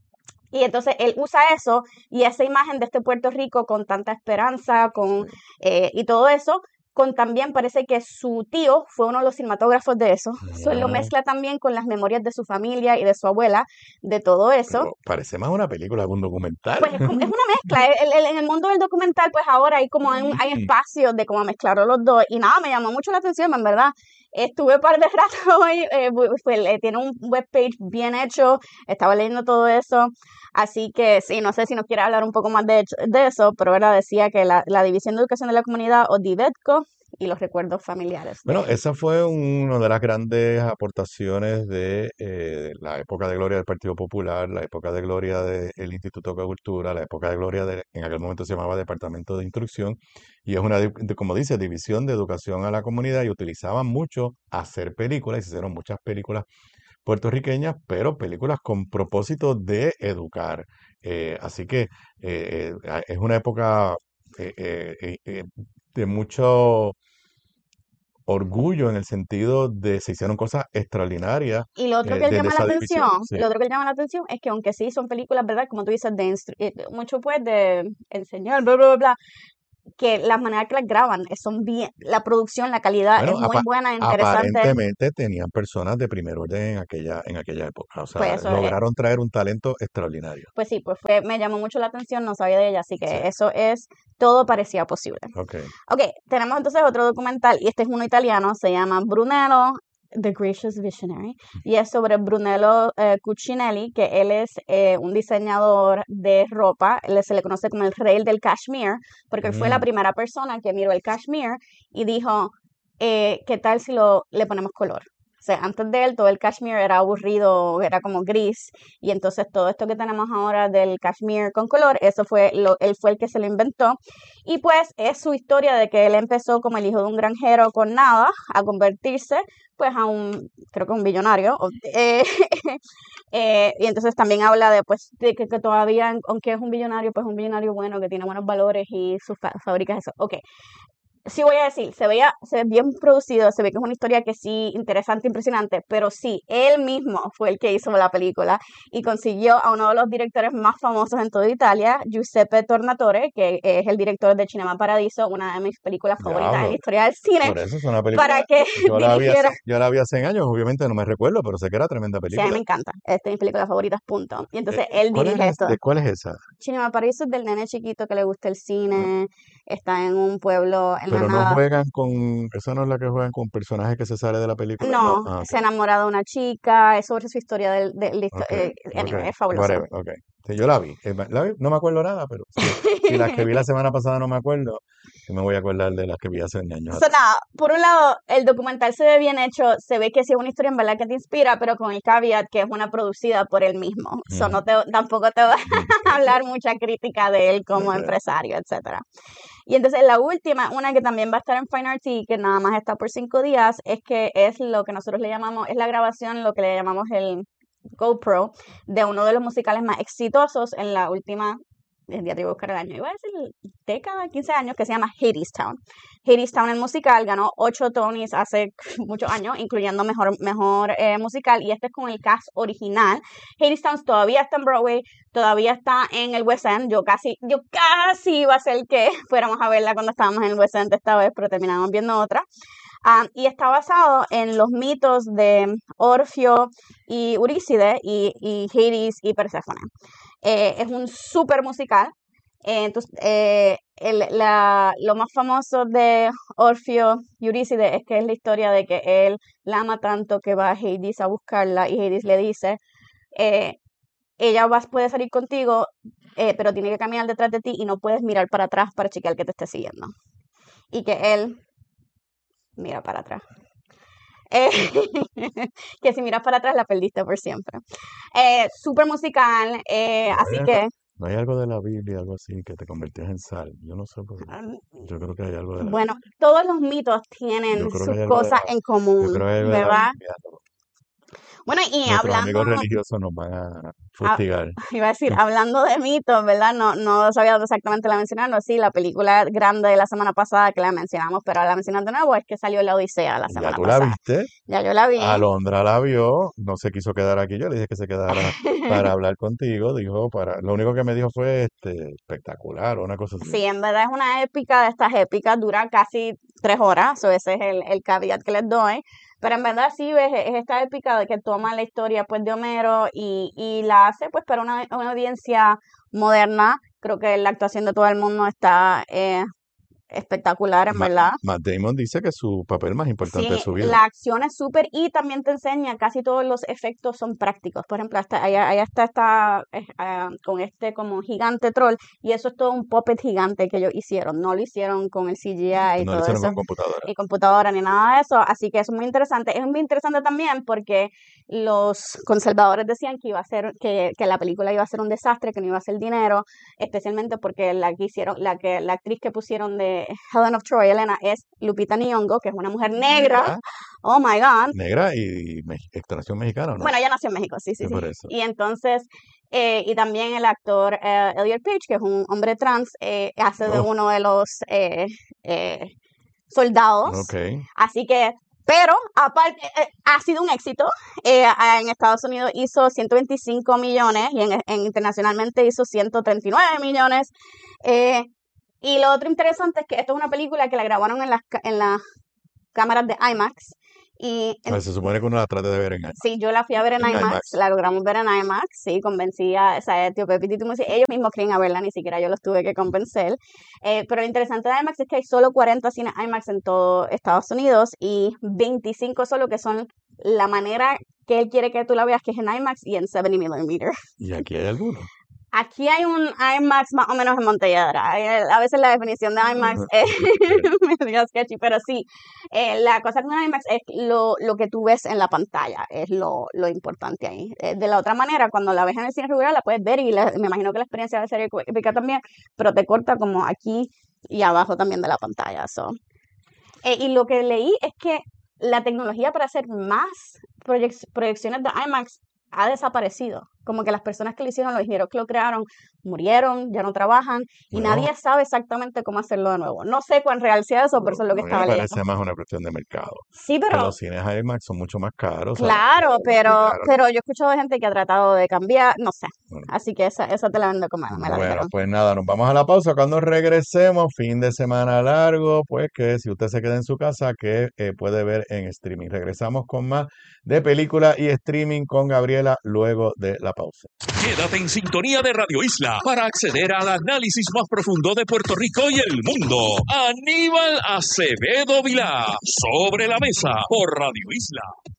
Speaker 2: Y entonces él usa eso y esa imagen de este Puerto Rico con tanta esperanza con, eh, y todo eso, con también parece que su tío fue uno de los cinematógrafos de eso. So, él lo
Speaker 1: Ah,
Speaker 2: mezcla también con las memorias de su familia y de su abuela, de todo eso.
Speaker 1: pero parece más una película que un documental.
Speaker 2: Pues es, como- es una mezcla. El- el- en el mundo del documental, pues ahora hay como hay, hay
Speaker 1: Mm.
Speaker 2: espacios de cómo mezclaron los dos. Y nada, me llamó mucho la atención, en verdad. Estuve un par de rato hoy, eh, bu- pues, eh, tiene un webpage bien hecho, estaba leyendo todo eso. Así que sí, no sé si nos quiere hablar un poco más de, hecho- de eso, pero verdad decía que la, la División de Educación de la Comunidad, o DIVEDCO,
Speaker 6: y los recuerdos familiares de
Speaker 1: Bueno,
Speaker 6: él.
Speaker 1: esa fue una de las grandes aportaciones de eh, la época de gloria del Partido Popular, la época de gloria del Instituto de Cultura, la época de gloria de, en aquel momento se llamaba Departamento de Instrucción, y es una, di- de- como dice, división de educación a la comunidad, y utilizaban mucho hacer películas, y se hicieron muchas películas puertorriqueñas, pero películas con propósito de educar. Eh, así que eh, eh, es una época eh, eh, eh, eh, de mucho orgullo en el sentido de se hicieron cosas extraordinarias
Speaker 6: Y lo otro
Speaker 1: eh,
Speaker 6: que le
Speaker 1: desde
Speaker 6: llama la
Speaker 1: esa división.
Speaker 6: atención,
Speaker 1: Sí,
Speaker 6: lo otro que le llama la atención es que aunque sí son películas, ¿verdad? Como tú dices, de instru- eh, mucho pues de enseñar, bla, bla, bla, bla, que la manera que las graban eh, son bien, la producción, la calidad es
Speaker 1: bueno,
Speaker 6: muy
Speaker 1: apa-
Speaker 6: buena, interesante,
Speaker 1: aparentemente tenían personas de primer orden en aquella, en aquella época. O
Speaker 6: pues
Speaker 1: sea,
Speaker 6: eso es,
Speaker 1: lograron traer un talento extraordinario.
Speaker 6: pues sí, pues fue, me llamó mucho la atención, no sabía de ella, así
Speaker 1: Sí,
Speaker 6: que eso es, todo parecía posible.
Speaker 1: ok.
Speaker 6: Ok, tenemos entonces otro documental, y este es uno italiano, se llama Brunello, The Gracious Visionary, y es sobre Brunello eh, Cucinelli, que él es eh, un diseñador de ropa, él se le conoce como el rey del cashmere, porque él fue la
Speaker 1: Mm,
Speaker 6: primera persona que miró el cashmere y dijo, eh, ¿qué tal si lo, le ponemos color? O sea, antes de él todo el cashmere era aburrido, era como gris, y entonces todo esto que tenemos ahora del cashmere con color, eso fue, lo, él fue el que se lo inventó, y pues es su historia de que él empezó como el hijo de un granjero con nada a convertirse pues a un, creo que un billonario, o- eh, eh, y entonces también habla de pues de que, que todavía, aunque es un billonario, pues es un billonario bueno, que tiene buenos valores y sus fa- fábricas, eso, ok. Sí voy a decir, se veía, se ve bien producido, se ve que es una historia que sí, interesante, impresionante, pero sí, él mismo fue el que hizo la película y consiguió a uno de los directores más famosos en toda Italia, Giuseppe Tornatore, que es el director de Cinema Paradiso, una de mis películas favoritas en la
Speaker 1: diablo.
Speaker 6: historia del cine,
Speaker 1: Por eso es una
Speaker 6: para
Speaker 1: película.
Speaker 6: que
Speaker 1: Yo la vi hace,
Speaker 6: dirigiera.
Speaker 1: yo la vi hace años, obviamente no me recuerdo, pero sé que era tremenda
Speaker 6: Sí, a mí
Speaker 1: película.
Speaker 6: me encanta, esta es de mis películas favoritas, punto. Y
Speaker 1: Eh,
Speaker 6: entonces
Speaker 1: eh,
Speaker 6: él
Speaker 1: ¿cuál
Speaker 6: dirige
Speaker 1: era, es-
Speaker 6: esto.
Speaker 1: de cuál es esa?
Speaker 6: Cinema Paradiso es del nene chiquito que le gusta el
Speaker 1: Ah,
Speaker 6: cine, está en un pueblo en la
Speaker 1: pero no
Speaker 6: nada.
Speaker 1: juegan con, esa no es la que juegan con personajes que se sale de la película. No,
Speaker 6: No,
Speaker 1: ah, ok,
Speaker 6: se enamora de una chica, es sobre su historia del, de, la histo-
Speaker 1: ok,
Speaker 6: eh,
Speaker 1: ok,
Speaker 6: anyway, es fabulosa.
Speaker 1: whatever, ok. Sí, yo la vi, eh, la vi, no me acuerdo nada, pero si, si las que vi la semana pasada no me acuerdo, yo me voy a acordar de las que vi hace años
Speaker 6: So,
Speaker 1: atrás.
Speaker 6: nada, por un lado, el documental se ve bien hecho, se ve que sí es una historia en verdad que te inspira, pero con el caveat que es una producida por él mismo. So,
Speaker 1: Ujú,
Speaker 6: no te, tampoco te va
Speaker 1: ujú,
Speaker 6: a hablar mucha crítica de él como
Speaker 1: ok.
Speaker 6: empresario, etcétera. Y entonces la última, una que también va a estar en Fine Arts y que nada más está por cinco días, es que es lo que nosotros le llamamos, es la grabación, lo que le llamamos el GoPro, de uno de los musicales más exitosos en la última, el día te voy a buscar el año, iba a decir década, quince años, que se llama Hadestown. Hadestown, el musical, ganó ocho Tonys hace muchos años, incluyendo mejor, mejor eh, musical, y este es con el cast original. Hadestown todavía está en Broadway, todavía está en el West End. Yo casi, yo casi iba a ser que fuéramos a verla cuando estábamos en el West End esta vez, pero terminamos viendo otra. Um, y está basado en los mitos de Orfeo y Eurídice y, y Hades y Perséfone. Eh, es un súper musical. Eh, entonces, eh, el- la, lo más famoso de Orfeo y Eurídice es que es la historia de que él la ama tanto que va a Hades a buscarla y Hades le dice, eh, ella va, puede salir contigo, eh, pero tiene que caminar detrás de ti y no puedes mirar para atrás para chequear que te esté siguiendo. Y que él mira para atrás. Eh, que si miras para atrás la perdiste por siempre. Eh, súper musical, eh,
Speaker 1: No
Speaker 6: así
Speaker 1: hay,
Speaker 6: que
Speaker 1: no hay algo de la Biblia, algo así, que te convertías en sal. Yo no sé por qué.
Speaker 6: mm,
Speaker 1: Yo creo que hay algo de la
Speaker 6: bueno,
Speaker 1: Biblia.
Speaker 6: todos los mitos
Speaker 1: Yo
Speaker 6: tienen
Speaker 1: creo que
Speaker 6: sus
Speaker 1: hay algo de
Speaker 6: cosas
Speaker 1: la,
Speaker 6: en
Speaker 1: yo
Speaker 6: común,
Speaker 1: creo que hay algo de la
Speaker 6: ¿verdad?
Speaker 1: Biblia. ¿No?
Speaker 6: Bueno, y
Speaker 1: Nuestros
Speaker 6: hablando,
Speaker 1: amigos religiosos nos van a
Speaker 6: ah,
Speaker 1: fustigar.
Speaker 6: iba a decir, hablando de mitos, ¿verdad? No, no sabía dónde exactamente la mencionaron. Sí, la película grande de la semana pasada que la mencionamos, pero la mencionamos de nuevo, es que salió La Odisea la
Speaker 1: Ya
Speaker 6: semana
Speaker 1: tú la
Speaker 6: pasada.
Speaker 1: viste,
Speaker 6: Ya yo la vi.
Speaker 1: Alondra la vio, no se quiso quedar aquí. Yo le dije que se quedara para hablar contigo. Dijo, para, lo único que me dijo fue este, espectacular o una cosa así.
Speaker 6: Sí, en verdad es una épica de estas épicas, dura casi tres horas, o ese es el, el caveat que les doy, pero en verdad sí ves, es esta épica de que toma la historia pues de Homero y, y la hace pues para una, una audiencia moderna. Creo que la actuación de todo el mundo está eh, espectacular, en
Speaker 1: Ma-
Speaker 6: verdad.
Speaker 1: Matt Damon dice que es su papel más importante de
Speaker 6: Sí,
Speaker 1: su vida.
Speaker 6: la acción es súper y también te enseña, casi todos los efectos son prácticos. Por ejemplo, hasta allá, allá está, está eh, ah, con este como gigante troll y eso es todo un puppet gigante que ellos hicieron. No lo hicieron con el C G I y
Speaker 1: No lo
Speaker 6: todo
Speaker 1: hicieron
Speaker 6: eso,
Speaker 1: con computadora.
Speaker 6: y computadora ni nada de eso. Así que eso es muy interesante. Es muy interesante también porque los conservadores decían que iba a ser, que, que la película iba a ser un desastre, que no iba a hacer dinero, especialmente porque la que hicieron, la que, la actriz que pusieron de Helen of Troy, Elena, es Lupita Nyong'o, que es una mujer negra.
Speaker 1: Negra,
Speaker 6: Oh my God.
Speaker 1: negra y, y me- extracción mexicana, ¿o no?
Speaker 6: Bueno, ella nació en México, sí, sí,
Speaker 1: Sí,
Speaker 6: sí.
Speaker 1: por eso.
Speaker 6: Y entonces, eh, y también el actor eh, Elliot Page, que es un hombre trans, eh, hace de
Speaker 1: Oh,
Speaker 6: uno de los eh, eh, soldados.
Speaker 1: ok.
Speaker 6: Así que, pero aparte, eh, ha sido un éxito. Eh, a- en Estados Unidos hizo ciento veinticinco millones y en, en internacionalmente hizo ciento treinta y nueve millones. Eh, y lo otro interesante es que esto es una película que la grabaron en las, ca- en las cámaras de IMAX. Y
Speaker 1: A ver, se supone que uno la trate de ver en,
Speaker 6: sí, yo la fui a ver en
Speaker 1: en
Speaker 6: IMAX,
Speaker 1: IMAX.
Speaker 6: la logramos ver en IMAX, sí, convencí a, o sea, Tío Pepito y Timo, sí, ellos mismos querían a verla, ni siquiera yo los tuve que convencer. Eh, pero lo interesante de IMAX es que hay solo cuarenta cines IMAX en todo Estados Unidos y veinticinco solo que son la manera que él quiere que tú la veas, que es en IMAX y en setenta milímetros.
Speaker 1: Y aquí hay algunos.
Speaker 6: Aquí hay un IMAX más o menos en Montelledra. Hay- A veces la definición de IMAX es medio sketchy, pero sí, eh, la cosa con IMAX es lo, lo que tú ves en la pantalla, es lo, lo importante ahí. Eh, de la otra manera, cuando la ves en el cine regular, la puedes ver y la- me imagino que la experiencia va a ser épica también, pero te corta como aquí y abajo también de la pantalla. So. Eh, y lo que leí es que la tecnología para hacer más proyec- proyecciones de IMAX ha desaparecido. Como que las personas que lo hicieron, los ingenieros que lo crearon, murieron, ya no trabajan y
Speaker 1: Bueno,
Speaker 6: nadie sabe exactamente cómo hacerlo de nuevo. No sé cuán real sea eso, pero eso es lo que
Speaker 1: a mí
Speaker 6: estaba
Speaker 1: me
Speaker 6: leyendo.
Speaker 1: parece más una cuestión de mercado.
Speaker 6: Sí,
Speaker 1: Que
Speaker 6: pero
Speaker 1: los cines IMAX son mucho más caros, ¿sabes?
Speaker 6: claro, pero,
Speaker 1: Claro.
Speaker 6: pero yo he escuchado de gente que ha tratado de cambiar, no sé.
Speaker 1: Bueno,
Speaker 6: Así que esa, esa te la vendo como me la
Speaker 1: Bueno,
Speaker 6: dijeron.
Speaker 1: pues nada, nos vamos a la pausa. Cuando regresemos, fin de semana largo, pues que si usted se queda en su casa, que eh, puede ver en streaming. Regresamos con más de película y streaming con Gabriela luego de la pausa.
Speaker 4: Quédate en sintonía de Radio Isla para acceder al análisis más profundo de Puerto Rico y el mundo. Aníbal Acevedo Vilá, sobre la mesa por Radio Isla.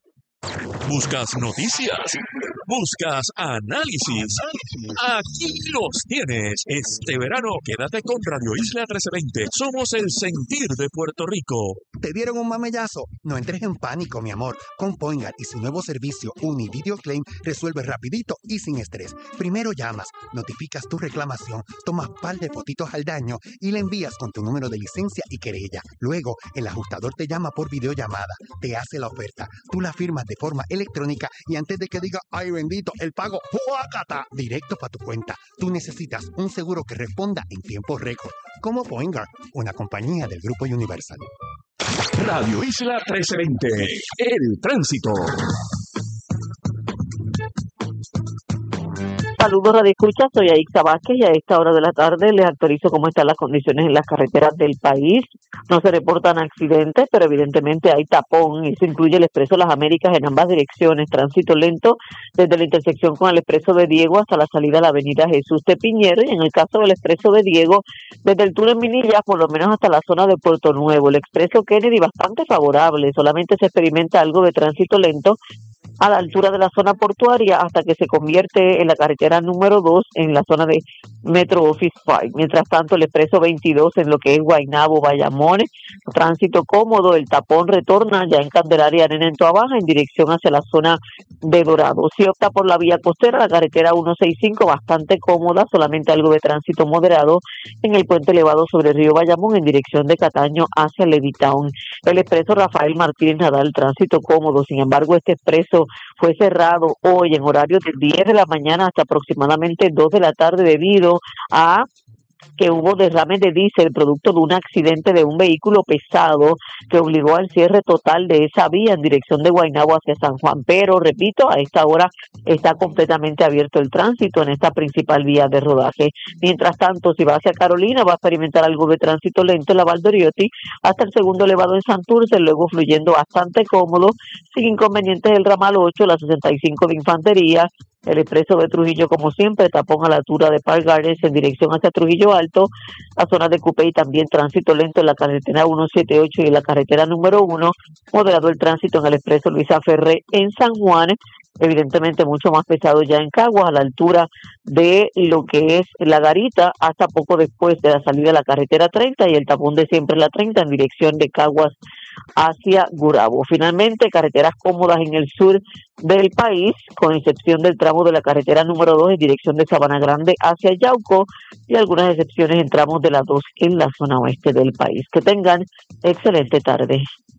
Speaker 4: Buscas noticias, buscas análisis. Aquí los tienes. Este verano quédate con Radio Isla trece veinte. Somos el sentir de Puerto Rico.
Speaker 7: ¿Te dieron un mamellazo? No entres en pánico, mi amor. Con Poingar y su nuevo servicio Univideo Claim resuelve rapidito y sin estrés. Primero llamas, notificas tu reclamación, tomas par de fotitos al daño y le envías con tu número de licencia y querella. Luego, el ajustador te llama por videollamada, te hace la oferta, tú la firmas de forma electrónica y antes de que diga, ay bendito, el pago, ¡fuácata! Directo para tu cuenta. Tú necesitas un seguro que responda en tiempo récord. Como Poingar, una compañía del Grupo Universal.
Speaker 4: Radio Isla trece veinte. El tránsito.
Speaker 8: Saludos, Radio Escucha, soy Aixa Vázquez y a esta hora de la tarde les actualizo cómo están las condiciones en las carreteras del país. No se reportan accidentes, pero evidentemente hay tapón y eso incluye el Expreso Las Américas en ambas direcciones. Tránsito lento desde la intersección con el Expreso de Diego hasta la salida a la avenida Jesús de Piñero y en el caso del Expreso de Diego desde el túnel Minillas por lo menos hasta la zona de Puerto Nuevo. El Expreso Kennedy bastante favorable, solamente se experimenta algo de tránsito lento a la altura de la zona portuaria hasta que se convierte en la carretera número dos en la zona de Metro Office Park. Mientras tanto, el expreso veintidós en lo que es Guaynabo, Bayamón, tránsito cómodo, el tapón retorna ya en Candelaria, Nena en Toa Baja, en dirección hacia la zona de Dorado. Si opta por la vía costera, la carretera ciento sesenta y cinco, bastante cómoda, solamente algo de tránsito moderado en el puente elevado sobre el río Bayamón en dirección de Cataño hacia Levittown. El expreso Rafael Martínez Nadal, tránsito cómodo, sin embargo, este expreso fue cerrado hoy en horario de diez de la mañana hasta aproximadamente dos de la tarde debido a que hubo derrame de diésel producto de un accidente de un vehículo pesado que obligó al cierre total de esa vía en dirección de Guaynabo hacia San Juan. Pero, repito, a esta hora está completamente abierto el tránsito en esta principal vía de rodaje. Mientras tanto, si va hacia Carolina, va a experimentar algo de tránsito lento en la Valdoriotti hasta el segundo elevado en Santurce, luego fluyendo bastante cómodo, sin inconvenientes el ramal ocho, la sesenta y cinco de Infantería, El expreso de Trujillo, como siempre, tapón a la altura de Park Gardens en dirección hacia Trujillo Alto, la zona de Cupey también tránsito lento en la carretera ciento setenta y ocho y en la carretera número uno, moderado el tránsito en el expreso Luisa Ferré en San Juan, evidentemente mucho más pesado ya en Caguas, a la altura de lo que es La Garita, hasta poco después de la salida de la carretera treinta y el tapón de siempre la treinta en dirección de Caguas hacia Gurabo. Finalmente, carreteras cómodas en el sur del país, con excepción del tramo de la carretera número dos en dirección de Sabana Grande hacia Yauco y algunas excepciones en tramos de la dos en la zona oeste del país. Que tengan excelente tarde.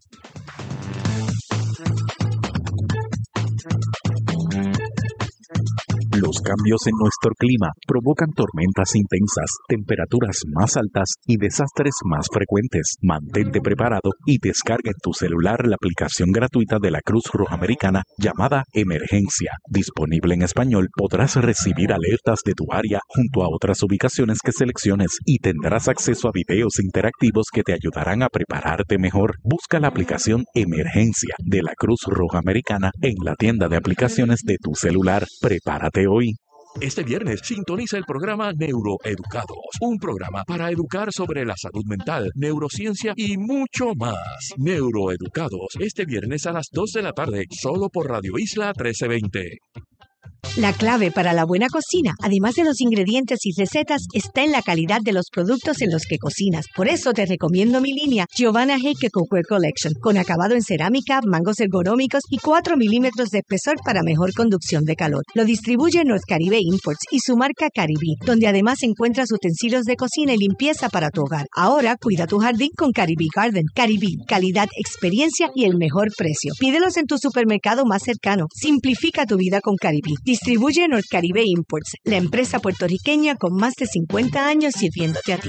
Speaker 9: Los cambios en nuestro clima provocan tormentas intensas, temperaturas más altas y desastres más frecuentes. Mantente preparado y descarga en tu celular la aplicación gratuita de la Cruz Roja Americana llamada Emergencia. Disponible en español, podrás recibir alertas de tu área junto a otras ubicaciones que selecciones y tendrás acceso a videos interactivos que te ayudarán a prepararte mejor. Busca la aplicación Emergencia de la Cruz Roja Americana en la tienda de aplicaciones de tu celular. Prepárate hoy.
Speaker 4: Este viernes sintoniza el programa Neuroeducados, un programa para educar sobre la salud mental, neurociencia y mucho más. Neuroeducados, este viernes a las dos de la tarde, solo por Radio Isla trece veinte.
Speaker 10: La clave para la buena cocina, además de los ingredientes y recetas, está en la calidad de los productos en los que cocinas. Por eso te recomiendo mi línea Giovanna Heike Cookware Collection, con acabado en cerámica, mangos ergonómicos y cuatro milímetros de espesor para mejor conducción de calor. Lo distribuye North Caribe Imports y su marca Caribí, donde además encuentras utensilios de cocina y limpieza para tu hogar. Ahora cuida tu jardín con Caribí Garden. Caribí, calidad, experiencia y el mejor precio. Pídelos en tu supermercado más cercano. Simplifica tu vida con Caribí. Distribuye North Caribe Imports, la empresa puertorriqueña con más de cincuenta años sirviéndote a ti.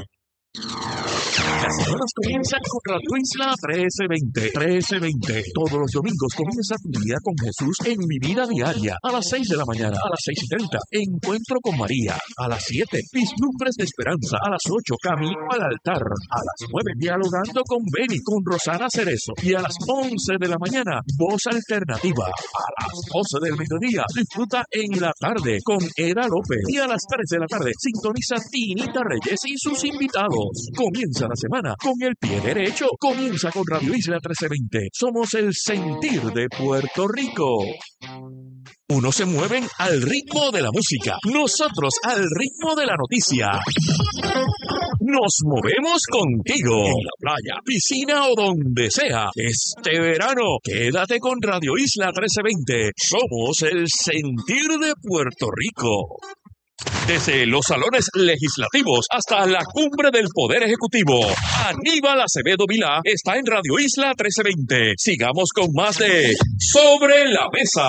Speaker 4: Las semanas comienzan con Radio Isla trece veinte. trece veinte. Todos los domingos comienza tu día con Jesús en Mi Vida Diaria. A las seis de la mañana, a las seis y treinta. Encuentro con María. A las siete, Vislumbres de Esperanza. A las ocho, Camino al Altar. A las nueve, Dialogando con Beni, con Rosana Cerezo. Y a las once de la mañana, Voz Alternativa. A las doce del mediodía, disfruta en la tarde con Eda López. Y a las tres de la tarde, sintoniza Tinita Reyes y sus invitados. Comienza la semana con el pie derecho. Comienza con Radio Isla trece veinte. Somos el sentir de Puerto Rico. Unos se mueven al ritmo de la música, nosotros al ritmo de la noticia. Nos movemos contigo, en la playa, piscina o donde sea. Este verano, quédate con Radio Isla trece veinte. Somos el sentir de Puerto Rico. Desde los salones legislativos hasta la cumbre del Poder Ejecutivo, Aníbal Acevedo Vilá está en Radio Isla trece veinte. Sigamos con más de Sobre la Mesa.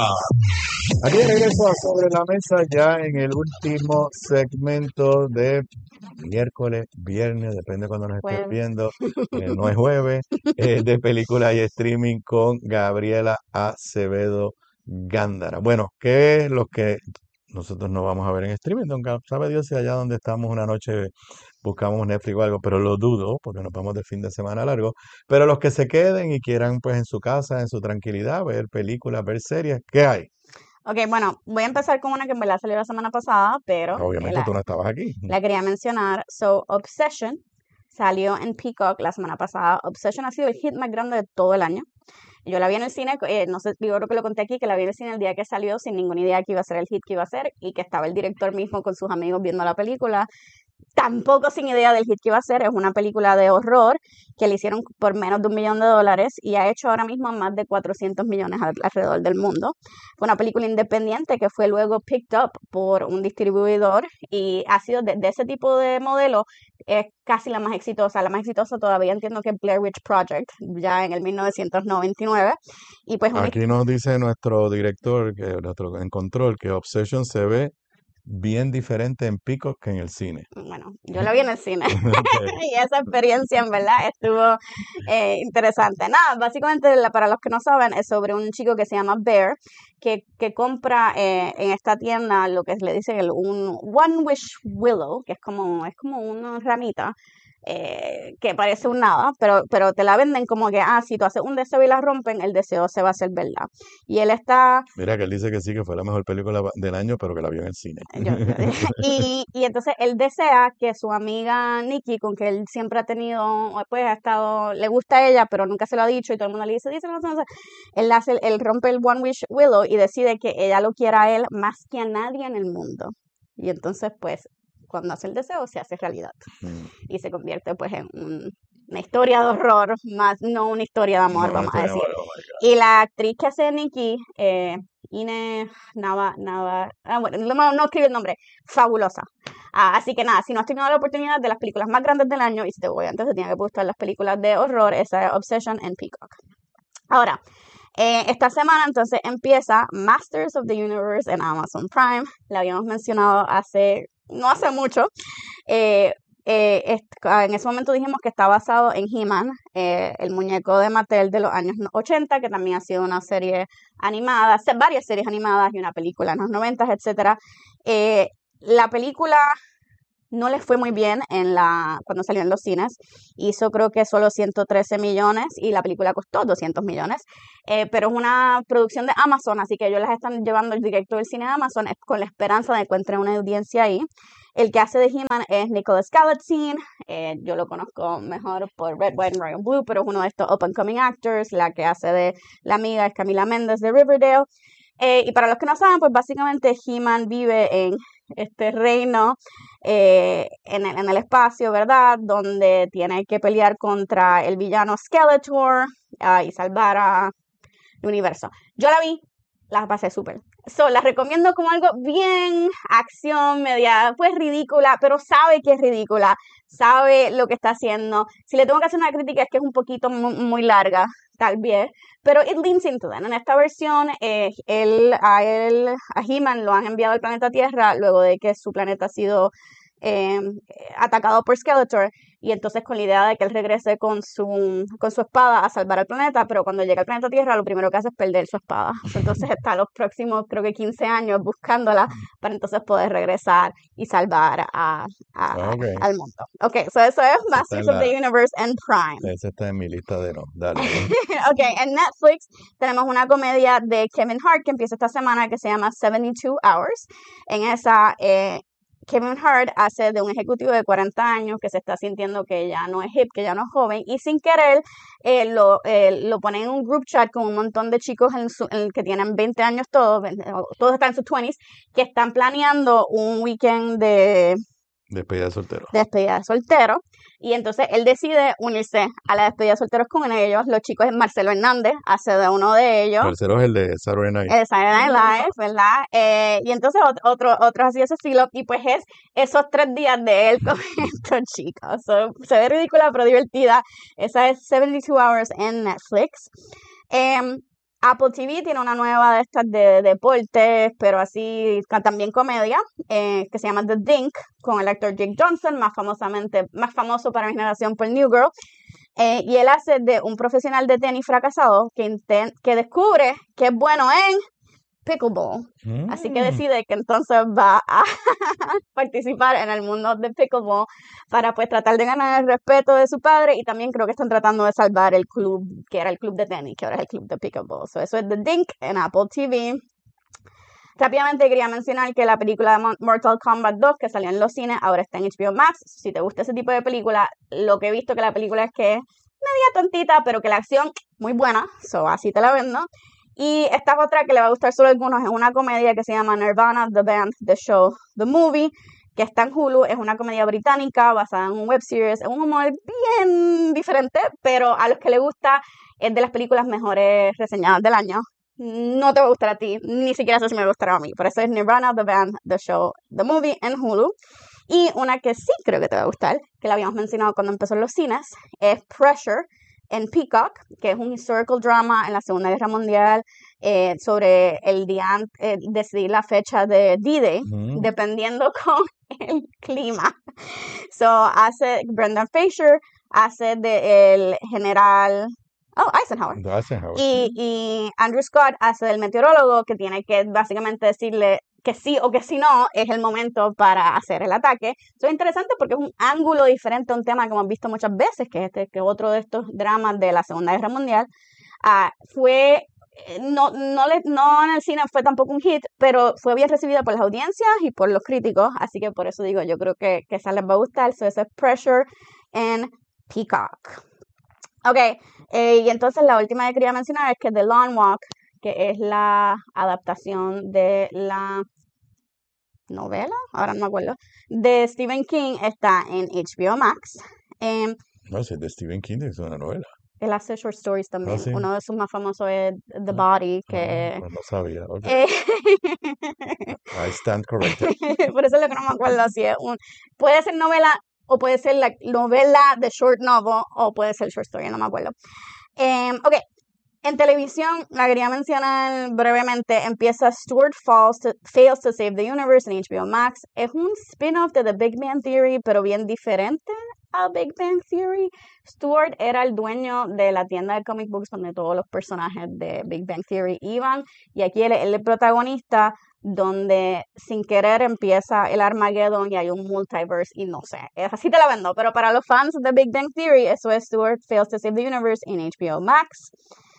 Speaker 1: Aquí de regreso a Sobre la Mesa, ya en el último segmento de miércoles, viernes, depende de cuando nos estés
Speaker 6: Jueves.
Speaker 1: viendo, eh, no es jueves, eh, de película y streaming con Gabriela Acevedo Gándara. Bueno, ¿qué es lo que nosotros no vamos a ver en streaming? Aunque sabe Dios si allá donde estamos una noche buscamos Netflix o algo, pero lo dudo porque nos vamos de fin de semana largo. Pero los que se queden y quieran pues en su casa, en su tranquilidad, ver películas, ver series, ¿qué hay?
Speaker 6: Ok, bueno, voy a empezar con una que en verdad salió la semana pasada, pero eh,
Speaker 1: Obviamente
Speaker 6: la,
Speaker 1: tú no estabas aquí.
Speaker 6: la quería mencionar. So, Obsession salió en Peacock la semana pasada. Obsession ha sido el hit más grande de todo el año. Yo la vi en el cine, eh, no sé, yo creo que lo conté aquí, que la vi en el cine el día que salió sin ninguna idea que iba a ser el hit que iba a ser y que estaba el director mismo con sus amigos viendo la película. Tampoco sin idea del hit que iba a ser. Es una película de horror que le hicieron por menos de un millón de dólares y ha hecho ahora mismo más de cuatrocientos millones al- alrededor del mundo. Fue una película independiente que fue luego picked up por un distribuidor y ha sido de, de ese tipo de modelo, es casi la más exitosa. La más exitosa todavía entiendo que es Blair Witch Project, ya en el mil novecientos noventa y nueve. Y pues una
Speaker 1: Aquí nos dice nuestro director, que nuestro en control, que Obsession se ve bien diferente en Peacock que en el cine.
Speaker 6: Bueno, yo la vi en el cine
Speaker 1: Ok.
Speaker 6: y esa experiencia en verdad estuvo eh, interesante. Nada, básicamente la- para los que no saben es sobre un chico que se llama Bear que, que compra eh, en esta tienda lo que le dicen el, un One Wish Willow, que es como, es como una ramita eh, que parece un nada, pero, pero te la venden como que, ah, si tú haces un deseo y la rompen, el deseo se va a hacer verdad. Y él está,
Speaker 1: Mira que él dice que sí, que fue la mejor película del año, pero que la vio en el cine.
Speaker 6: yo- yo- y, y entonces él desea que su amiga Nikki, con que él siempre ha tenido, pues ha estado, le gusta a ella, pero nunca se lo ha dicho, y todo el mundo le dice, dice, no, no, no. Él hace, él rompe el One Wish Willow y decide que ella lo quiera a él más que a nadie en el mundo. Y entonces, pues, cuando hace el deseo, se hace realidad.
Speaker 1: Mm.
Speaker 6: Y se convierte, pues, en un- una historia de horror, más no una historia de amor,
Speaker 1: No,
Speaker 6: vamos a
Speaker 1: este,
Speaker 6: decir.
Speaker 1: oh my God.
Speaker 6: Y la actriz que hace Nikki, eh, Ine Nava, Nava, ah, bueno, no, no escribe el nombre, fabulosa. Ah, así que nada, si no has tenido la oportunidad de las películas más grandes del año, y si te voy antes te tiene que gustar las películas de horror, esa es Obsession en Peacock. Ahora, eh, esta semana entonces empieza Masters of the Universe en Amazon Prime. La habíamos mencionado hace, no hace mucho. Eh, eh, est- ah, en ese momento dijimos que está basado en He-Man, eh, el muñeco de Mattel de los años no- ochenta, que también ha sido una serie animada, se- varias series animadas y una película en los noventa, etcétera. Eh, la película no les fue muy bien en la, cuando salió en los cines. Hizo creo que solo ciento trece millones y la película costó doscientos millones. Eh, pero es una producción de Amazon, así que ellos las están llevando el directo del cine a Amazon es con la esperanza de encontrar una audiencia ahí. El que hace de He-Man es Nicholas Galitzine. Eh, yo lo conozco mejor por Red, White and Royal Blue, pero es uno de estos up and coming actors. La que hace de la amiga es Camila Méndez de Riverdale. Eh, y para los que no saben, pues básicamente He-Man vive en este reino eh, en el, en el espacio, ¿verdad? Donde tiene que pelear contra el villano Skeletor ah, y salvar a el universo. Yo la vi, la pasé súper. So, la recomiendo como algo bien acción, media, pues ridícula, pero sabe que es ridícula, sabe lo que está haciendo. Si le tengo que hacer una crítica es que es un poquito muy, muy larga, tal vez, pero it leans into that. En esta versión, eh, él, a él, a He-Man lo han enviado al planeta Tierra luego de que su planeta ha sido eh, atacado por Skeletor, y entonces con la idea de que él regrese con su, con su espada a salvar al planeta, pero cuando llega al planeta Tierra lo primero que hace es perder su espada. Entonces está los próximos, creo que quince años buscándola para entonces poder regresar y salvar a, a-
Speaker 1: Ok,
Speaker 6: al mundo. Ok, so eso es
Speaker 1: esa está
Speaker 6: Masters
Speaker 1: en
Speaker 6: of the
Speaker 1: la,
Speaker 6: Universe en Prime.
Speaker 1: esa está en mi lista de no. Dale.
Speaker 6: Ok, en Netflix tenemos una comedia de Kevin Hart que empieza esta semana que se llama setenta y dos Hours. En esa, eh, Kevin Hart hace de un ejecutivo de cuarenta años que se está sintiendo que ya no es hip, que ya no es joven, y sin querer eh, lo, eh, lo pone en un group chat con un montón de chicos en su- en que tienen veinte años todos, veinte, todos están en sus veintes, que están planeando un weekend de
Speaker 1: Despedida de soltero.
Speaker 6: despedida de soltero, y entonces él decide unirse a la despedida de solteros con ellos. Los chicos, Marcelo Hernández hace de uno de ellos,
Speaker 1: Tercero es el de Saturday Night.
Speaker 6: el Saturday Night Live, ¿verdad? Eh, y entonces ot- otro, otros así de ese estilo, y pues es esos tres días de él con estos chicos. So, se ve ridícula pero divertida. Esa es setenta y dos Hours en Netflix. Em, Apple T V tiene una nueva de estas de deportes, pero así ca- también comedia, eh, que se llama The Dink, con el actor Jake Johnson, más famosamente, más famoso para mi generación por New Girl. Eh, y él hace de un profesional de tenis fracasado que, inten- que descubre que es bueno en pickleball. Así que
Speaker 1: Mm.
Speaker 6: decide que entonces va a participar en el mundo de pickleball para pues tratar de ganar el respeto de su padre, y también creo que están tratando de salvar el club que era el club de tenis, que ahora es el club de pickleball. So, eso es The Dink en Apple T V. Rápidamente quería mencionar que la película de Mo- Mortal Kombat dos que salió en los cines ahora está en H B O Max. Si te gusta ese tipo de película, lo que he visto que la película es que es media tontita, pero que la acción muy buena, so así te la vendo. Y esta es otra que le va a gustar solo a algunos, es una comedia que se llama Nirvana, The Band, The Show, The Movie, que está en Hulu. Es una comedia británica basada en un web series, es un humor bien diferente, pero a los que les gusta es de las películas mejores reseñadas del año. No te va a gustar a ti, ni siquiera sé si me gustará a mí. Por eso es Nirvana, The Band, The Show, The Movie en Hulu. Y una que sí creo que te va a gustar, que la habíamos mencionado cuando empezó en los cines, es Pressure en Peacock, que es un historical drama en la Segunda Guerra Mundial eh, sobre el día, an- eh, decidir la fecha de D-Day,
Speaker 1: Mm.
Speaker 6: dependiendo con el clima. So, hace Brendan Fraser, hace de el general, oh, Eisenhower.
Speaker 1: Eisenhower.
Speaker 6: Y, y Andrew Scott hace del meteorólogo que tiene que básicamente decirle que sí o que si no es el momento para hacer el ataque. Eso es interesante porque es un ángulo diferente a un tema que hemos visto muchas veces, que es este, que otro de estos dramas de la Segunda Guerra Mundial. Uh, fue, no, no, le, no en el cine fue tampoco un hit, pero fue bien recibida por las audiencias y por los críticos, así que por eso digo, yo creo que, que esa les va a gustar. So, eso es Pressure en Peacock. Ok, eh, y entonces la última que quería mencionar es que The Lawn Walk, que es la adaptación de la novela, ahora no me acuerdo, de Stephen King, está en H B O Max. Eh,
Speaker 1: No sé, de Stephen King es una novela.
Speaker 6: Él hace short stories también.
Speaker 1: Ah, sí.
Speaker 6: Uno de sus más famosos es The
Speaker 1: Ah,
Speaker 6: Body,
Speaker 1: ah,
Speaker 6: que...
Speaker 1: pues no sabía. Ok.
Speaker 6: eh,
Speaker 1: I stand corrected.
Speaker 6: por eso es lo que no me acuerdo si es un... Puede ser novela o puede ser la novela de short novel o puede ser short story, no me acuerdo. Eh, ok, en televisión, la quería mencionar brevemente, empieza Stuart Falls to, Fails to Save the Universe en H B O Max. Es un spin-off de The Big Bang Theory, pero bien diferente a Big Bang Theory. Stuart era el dueño de la tienda de comic books donde todos los personajes de Big Bang Theory iban, y aquí él es el protagonista, donde sin querer empieza el Armageddon y hay un multiverse y no sé, es así te la vendo, pero para los fans de Big Bang Theory, eso es Stuart Fails to Save the Universe en H B O Max.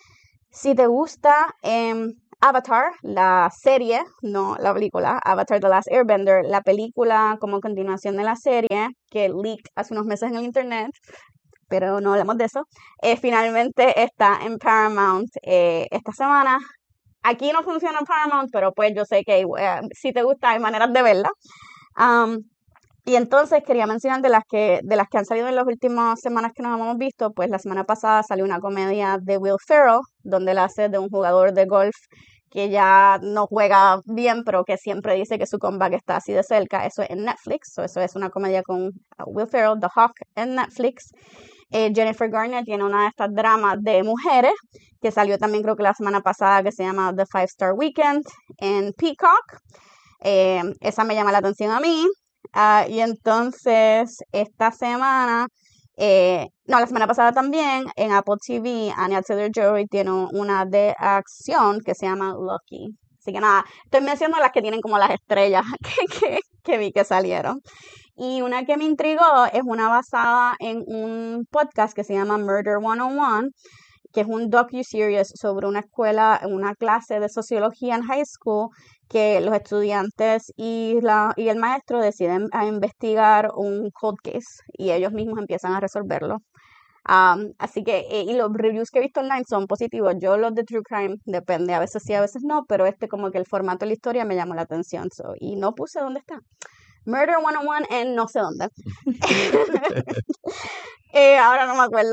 Speaker 6: Si te gusta eh, Avatar, la serie, no la película, Avatar The Last Airbender, la película como continuación de la serie, que leaked hace unos meses en el internet, pero no hablamos de eso, eh, finalmente está en Paramount eh, esta semana. Aquí no funciona en Paramount, pero pues yo sé que eh, si te gusta hay maneras de verla. Um, Y entonces quería mencionar de las que de las que han salido en las últimas semanas que nos hemos visto, pues la semana pasada salió una comedia de Will Ferrell, donde él hace de un jugador de golf que ya no juega bien, pero que siempre dice que su comeback está así de cerca. Eso es en Netflix, so eso es una comedia con Will Ferrell, The Hawk, en Netflix. Eh, Jennifer Garner tiene una de estas dramas de mujeres, que salió también creo que la semana pasada, que se llama The Five Star Weekend, en Peacock. Eh, esa me llama la atención a mí. Uh, y entonces esta semana, eh, no, la semana pasada también, en Apple T V, Anya Taylor-Joy tiene una de acción que se llama Lucky. Así que nada, estoy mencionando las que tienen como las estrellas que, que, que vi que salieron. Y una que me intrigó es una basada en un podcast que se llama Murder ciento uno, que es un docu-series sobre una escuela, una clase de sociología en high school, que los estudiantes y, la, y el maestro deciden a investigar un cold case y ellos mismos empiezan a resolverlo. Um, así que, eh, y los reviews que he visto online son positivos. Yo los de True Crime, depende, a veces sí, a veces no, pero este como que el formato de la historia me llamó la atención. So, y no puse dónde está. Murder ciento uno en no sé dónde. eh, ahora no me acuerdo.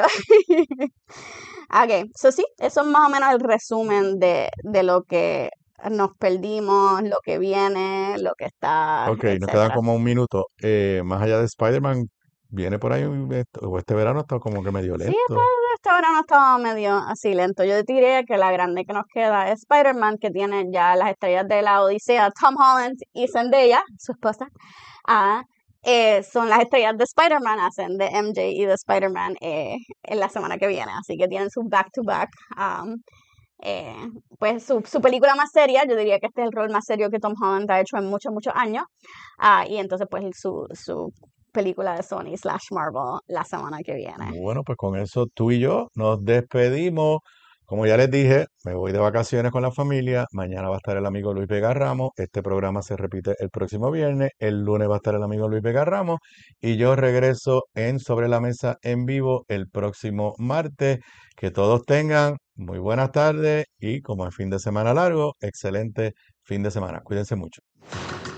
Speaker 6: Ok, so sí, eso es más o menos el resumen de, de lo que nos perdimos, lo que viene, lo que está,
Speaker 1: Ok, nos queda
Speaker 6: etcétera.
Speaker 1: como un minuto. Eh, más allá de Spider-Man, viene por ahí, un- est- o este verano está como que medio
Speaker 6: Sí, esta,
Speaker 1: lento.
Speaker 6: esta hora no estaba medio así lento. Yo diría que la grande que nos queda es Spider-Man, que tiene ya las estrellas de la Odisea, Tom Holland y Zendaya, su esposa. Ah, eh, son las estrellas de Spider-Man, hacen de M J y de Spider-Man eh, en la semana que viene. Así que tienen su back-to-back. um, eh, pues su, su película más seria, yo diría que este es el rol más serio que Tom Holland ha hecho en muchos, muchos años. Ah, y entonces pues su, su película de Sony slash Marvel la semana que viene.
Speaker 1: Bueno, pues con eso tú y yo nos despedimos. Como ya les dije, me voy de vacaciones con la familia. Mañana va a estar el amigo Luis Vega Ramos. Este programa se repite el próximo viernes. El lunes va a estar el amigo Luis Vega Ramos. Y yo regreso en Sobre la Mesa en vivo el próximo martes. Que todos tengan muy buenas tardes y como es fin de semana largo, excelente fin de semana. Cuídense mucho.